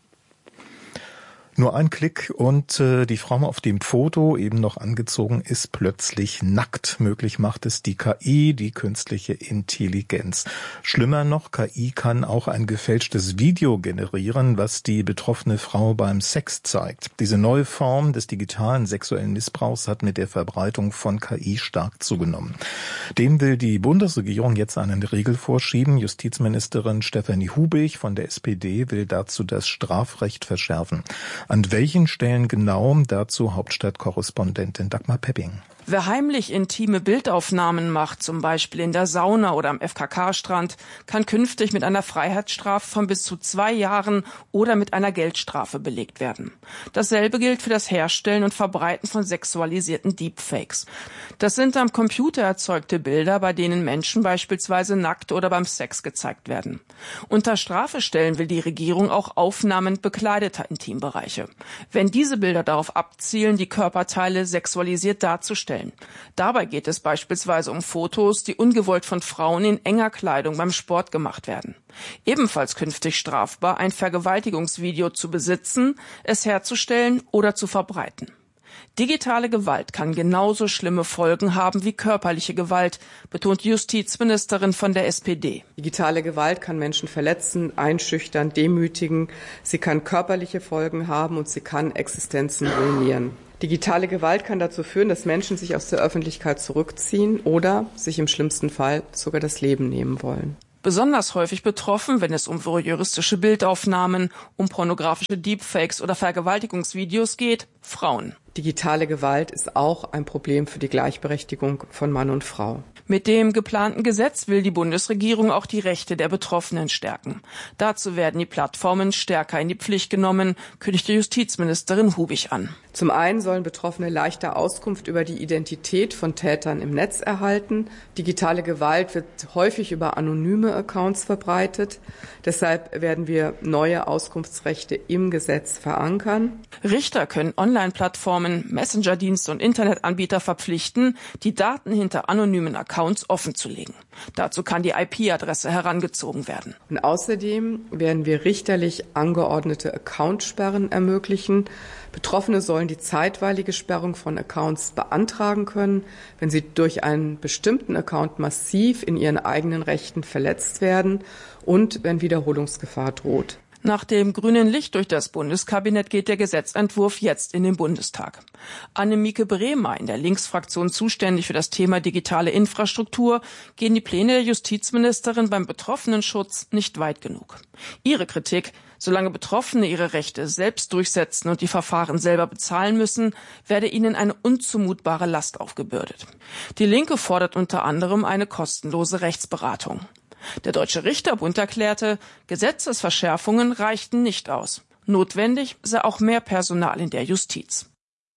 Nur ein Klick und die Frau auf dem Foto, eben noch angezogen, ist plötzlich nackt. Möglich macht es die KI, die künstliche Intelligenz. Schlimmer noch, KI kann auch ein gefälschtes Video generieren, was die betroffene Frau beim Sex zeigt. Diese neue Form des digitalen sexuellen Missbrauchs hat mit der Verbreitung von KI stark zugenommen. Dem will die Bundesregierung jetzt einen Riegel vorschieben. Justizministerin Stefanie Hubich von der SPD will dazu das Strafrecht verschärfen. An welchen Stellen genau? Dazu Hauptstadtkorrespondentin Dagmar Pepping. Wer heimlich intime Bildaufnahmen macht, zum Beispiel in der Sauna oder am FKK-Strand, kann künftig mit einer Freiheitsstrafe von bis zu 2 Jahren oder mit einer Geldstrafe belegt werden. Dasselbe gilt für das Herstellen und Verbreiten von sexualisierten Deepfakes. Das sind am Computer erzeugte Bilder, bei denen Menschen beispielsweise nackt oder beim Sex gezeigt werden. Unter Strafe stellen will die Regierung auch Aufnahmen bekleideter Intimbereiche. Wenn diese Bilder darauf abzielen, die Körperteile sexualisiert darzustellen. Dabei geht es beispielsweise um Fotos, die ungewollt von Frauen in enger Kleidung beim Sport gemacht werden. Ebenfalls künftig strafbar, ein Vergewaltigungsvideo zu besitzen, es herzustellen oder zu verbreiten. Digitale Gewalt kann genauso schlimme Folgen haben wie körperliche Gewalt, betont Justizministerin von der SPD. Digitale Gewalt kann Menschen verletzen, einschüchtern, demütigen. Sie kann körperliche Folgen haben und sie kann Existenzen ruinieren. Digitale Gewalt kann dazu führen, dass Menschen sich aus der Öffentlichkeit zurückziehen oder sich im schlimmsten Fall sogar das Leben nehmen wollen. Besonders häufig betroffen, wenn es um voyeuristische Bildaufnahmen, um pornografische Deepfakes oder Vergewaltigungsvideos geht, Frauen. Digitale Gewalt ist auch ein Problem für die Gleichberechtigung von Mann und Frau. Mit dem geplanten Gesetz will die Bundesregierung auch die Rechte der Betroffenen stärken. Dazu werden die Plattformen stärker in die Pflicht genommen, kündigte Justizministerin Hubich an. Zum einen sollen Betroffene leichter Auskunft über die Identität von Tätern im Netz erhalten. Digitale Gewalt wird häufig über anonyme Accounts verbreitet. Deshalb werden wir neue Auskunftsrechte im Gesetz verankern. Richter können Online-Plattformen, Messenger-Dienste und Internetanbieter verpflichten, die Daten hinter anonymen Accounts offenzulegen. Dazu kann die IP-Adresse herangezogen werden. Und außerdem werden wir richterlich angeordnete Accountsperren ermöglichen. Betroffene sollen die zeitweilige Sperrung von Accounts beantragen können, wenn sie durch einen bestimmten Account massiv in ihren eigenen Rechten verletzt werden und wenn Wiederholungsgefahr droht. Nach dem grünen Licht durch das Bundeskabinett geht der Gesetzentwurf jetzt in den Bundestag. Annemieke Bremer, in der Linksfraktion zuständig für das Thema digitale Infrastruktur, gehen die Pläne der Justizministerin beim Betroffenenschutz nicht weit genug. Ihre Kritik: Solange Betroffene ihre Rechte selbst durchsetzen und die Verfahren selber bezahlen müssen, werde ihnen eine unzumutbare Last aufgebürdet. Die Linke fordert unter anderem eine kostenlose Rechtsberatung. Der Deutsche Richterbund erklärte, Gesetzesverschärfungen reichten nicht aus. Notwendig sei auch mehr Personal in der Justiz.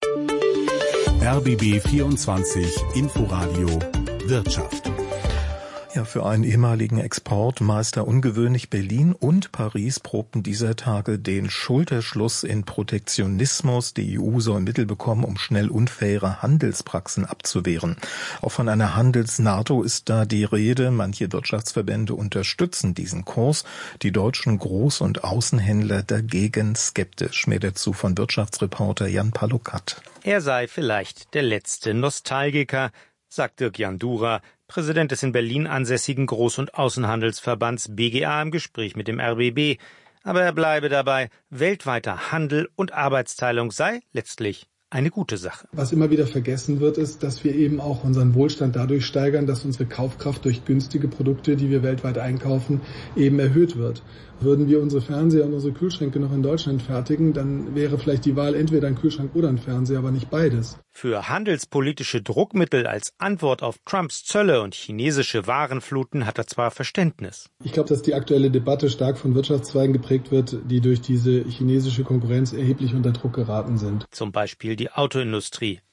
RBB 24 Inforadio Wirtschaft. Ja, für einen ehemaligen Exportmeister ungewöhnlich. Berlin und Paris probten dieser Tage den Schulterschluss in Protektionismus. Die EU soll Mittel bekommen, um schnell unfaire Handelspraxen abzuwehren. Auch von einer Handels-NATO ist da die Rede. Manche Wirtschaftsverbände unterstützen diesen Kurs. Die deutschen Groß- und Außenhändler dagegen skeptisch. Mehr dazu von Wirtschaftsreporter Jan Palukat. Er sei vielleicht der letzte Nostalgiker, sagt Dirk Jandura, Präsident des in Berlin ansässigen Groß- und Außenhandelsverbands BGA im Gespräch mit dem RBB. Aber er bleibe dabei, weltweiter Handel und Arbeitsteilung sei letztlich eine gute Sache. Was immer wieder vergessen wird, ist, dass wir eben auch unseren Wohlstand dadurch steigern, dass unsere Kaufkraft durch günstige Produkte, die wir weltweit einkaufen, eben erhöht wird. Würden wir unsere Fernseher und unsere Kühlschränke noch in Deutschland fertigen, dann wäre vielleicht die Wahl entweder ein Kühlschrank oder ein Fernseher, aber nicht beides. Für handelspolitische Druckmittel als Antwort auf Trumps Zölle und chinesische Warenfluten hat er zwar Verständnis. Ich glaube, dass die aktuelle Debatte stark von Wirtschaftszweigen geprägt wird, die durch diese chinesische Konkurrenz erheblich unter Druck geraten sind. Zum Beispiel die Autoindustrie.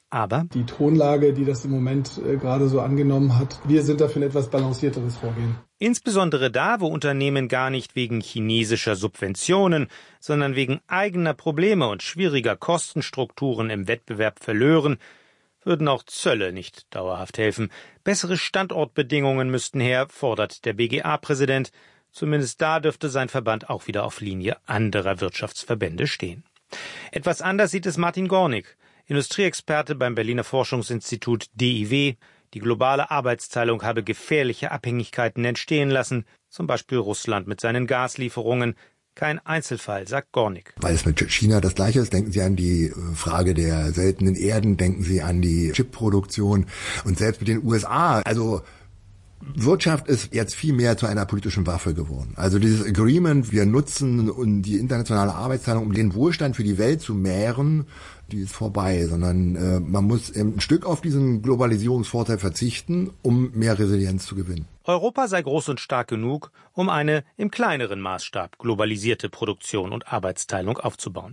Aber die Tonlage, die das im Moment gerade so angenommen hat, wir sind dafür ein etwas balancierteres Vorgehen. Insbesondere da, wo Unternehmen gar nicht wegen chinesischer Subventionen, sondern wegen eigener Probleme und schwieriger Kostenstrukturen im Wettbewerb verlören, würden auch Zölle nicht dauerhaft helfen. Bessere Standortbedingungen müssten her, fordert der BGA-Präsident. Zumindest da dürfte sein Verband auch wieder auf Linie anderer Wirtschaftsverbände stehen. Etwas anders sieht es Martin Gornig, Industrieexperte beim Berliner Forschungsinstitut DIW. Die globale Arbeitsteilung habe gefährliche Abhängigkeiten entstehen lassen, zum Beispiel Russland mit seinen Gaslieferungen. Kein Einzelfall, sagt Gornig. Weil es mit China das Gleiche ist, denken Sie an die Frage der seltenen Erden, denken Sie an die Chipproduktion und selbst mit den USA. Also Wirtschaft ist jetzt viel mehr zu einer politischen Waffe geworden. Also dieses Agreement, wir nutzen die internationale Arbeitsteilung, um den Wohlstand für die Welt zu mehren, die ist vorbei, sondern man muss ein Stück auf diesen Globalisierungsvorteil verzichten, um mehr Resilienz zu gewinnen. Europa sei groß und stark genug, um eine im kleineren Maßstab globalisierte Produktion und Arbeitsteilung aufzubauen.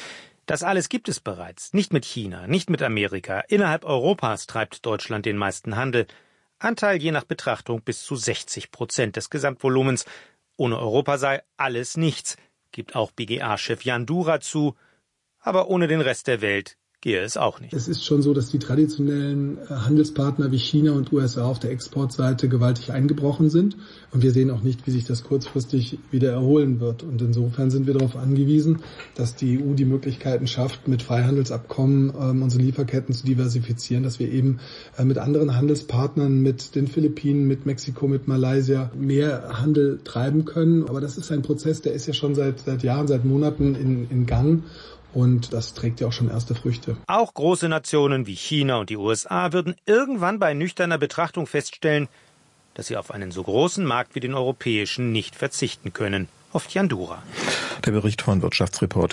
Das alles gibt es bereits, nicht mit China, nicht mit Amerika. Innerhalb Europas treibt Deutschland den meisten Handel. Anteil je nach Betrachtung bis zu 60% des Gesamtvolumens. Ohne Europa sei alles nichts, gibt auch BGA-Chef Jan Dura zu. Aber ohne den Rest der Welt gehe es auch nicht. Es ist schon so, dass die traditionellen Handelspartner wie China und USA auf der Exportseite gewaltig eingebrochen sind. Und wir sehen auch nicht, wie sich das kurzfristig wieder erholen wird. Und insofern sind wir darauf angewiesen, dass die EU die Möglichkeiten schafft, mit Freihandelsabkommen unsere Lieferketten zu diversifizieren, dass wir eben mit anderen Handelspartnern, mit den Philippinen, mit Mexiko, mit Malaysia mehr Handel treiben können. Aber das ist ein Prozess, der ist ja schon seit Jahren, seit Monaten in Gang. Und das trägt ja auch schon erste Früchte. Auch große Nationen wie China und die USA würden irgendwann bei nüchterner Betrachtung feststellen, dass sie auf einen so großen Markt wie den europäischen nicht verzichten können, hofft Jan Dura. Der Bericht von Wirtschaftsreporter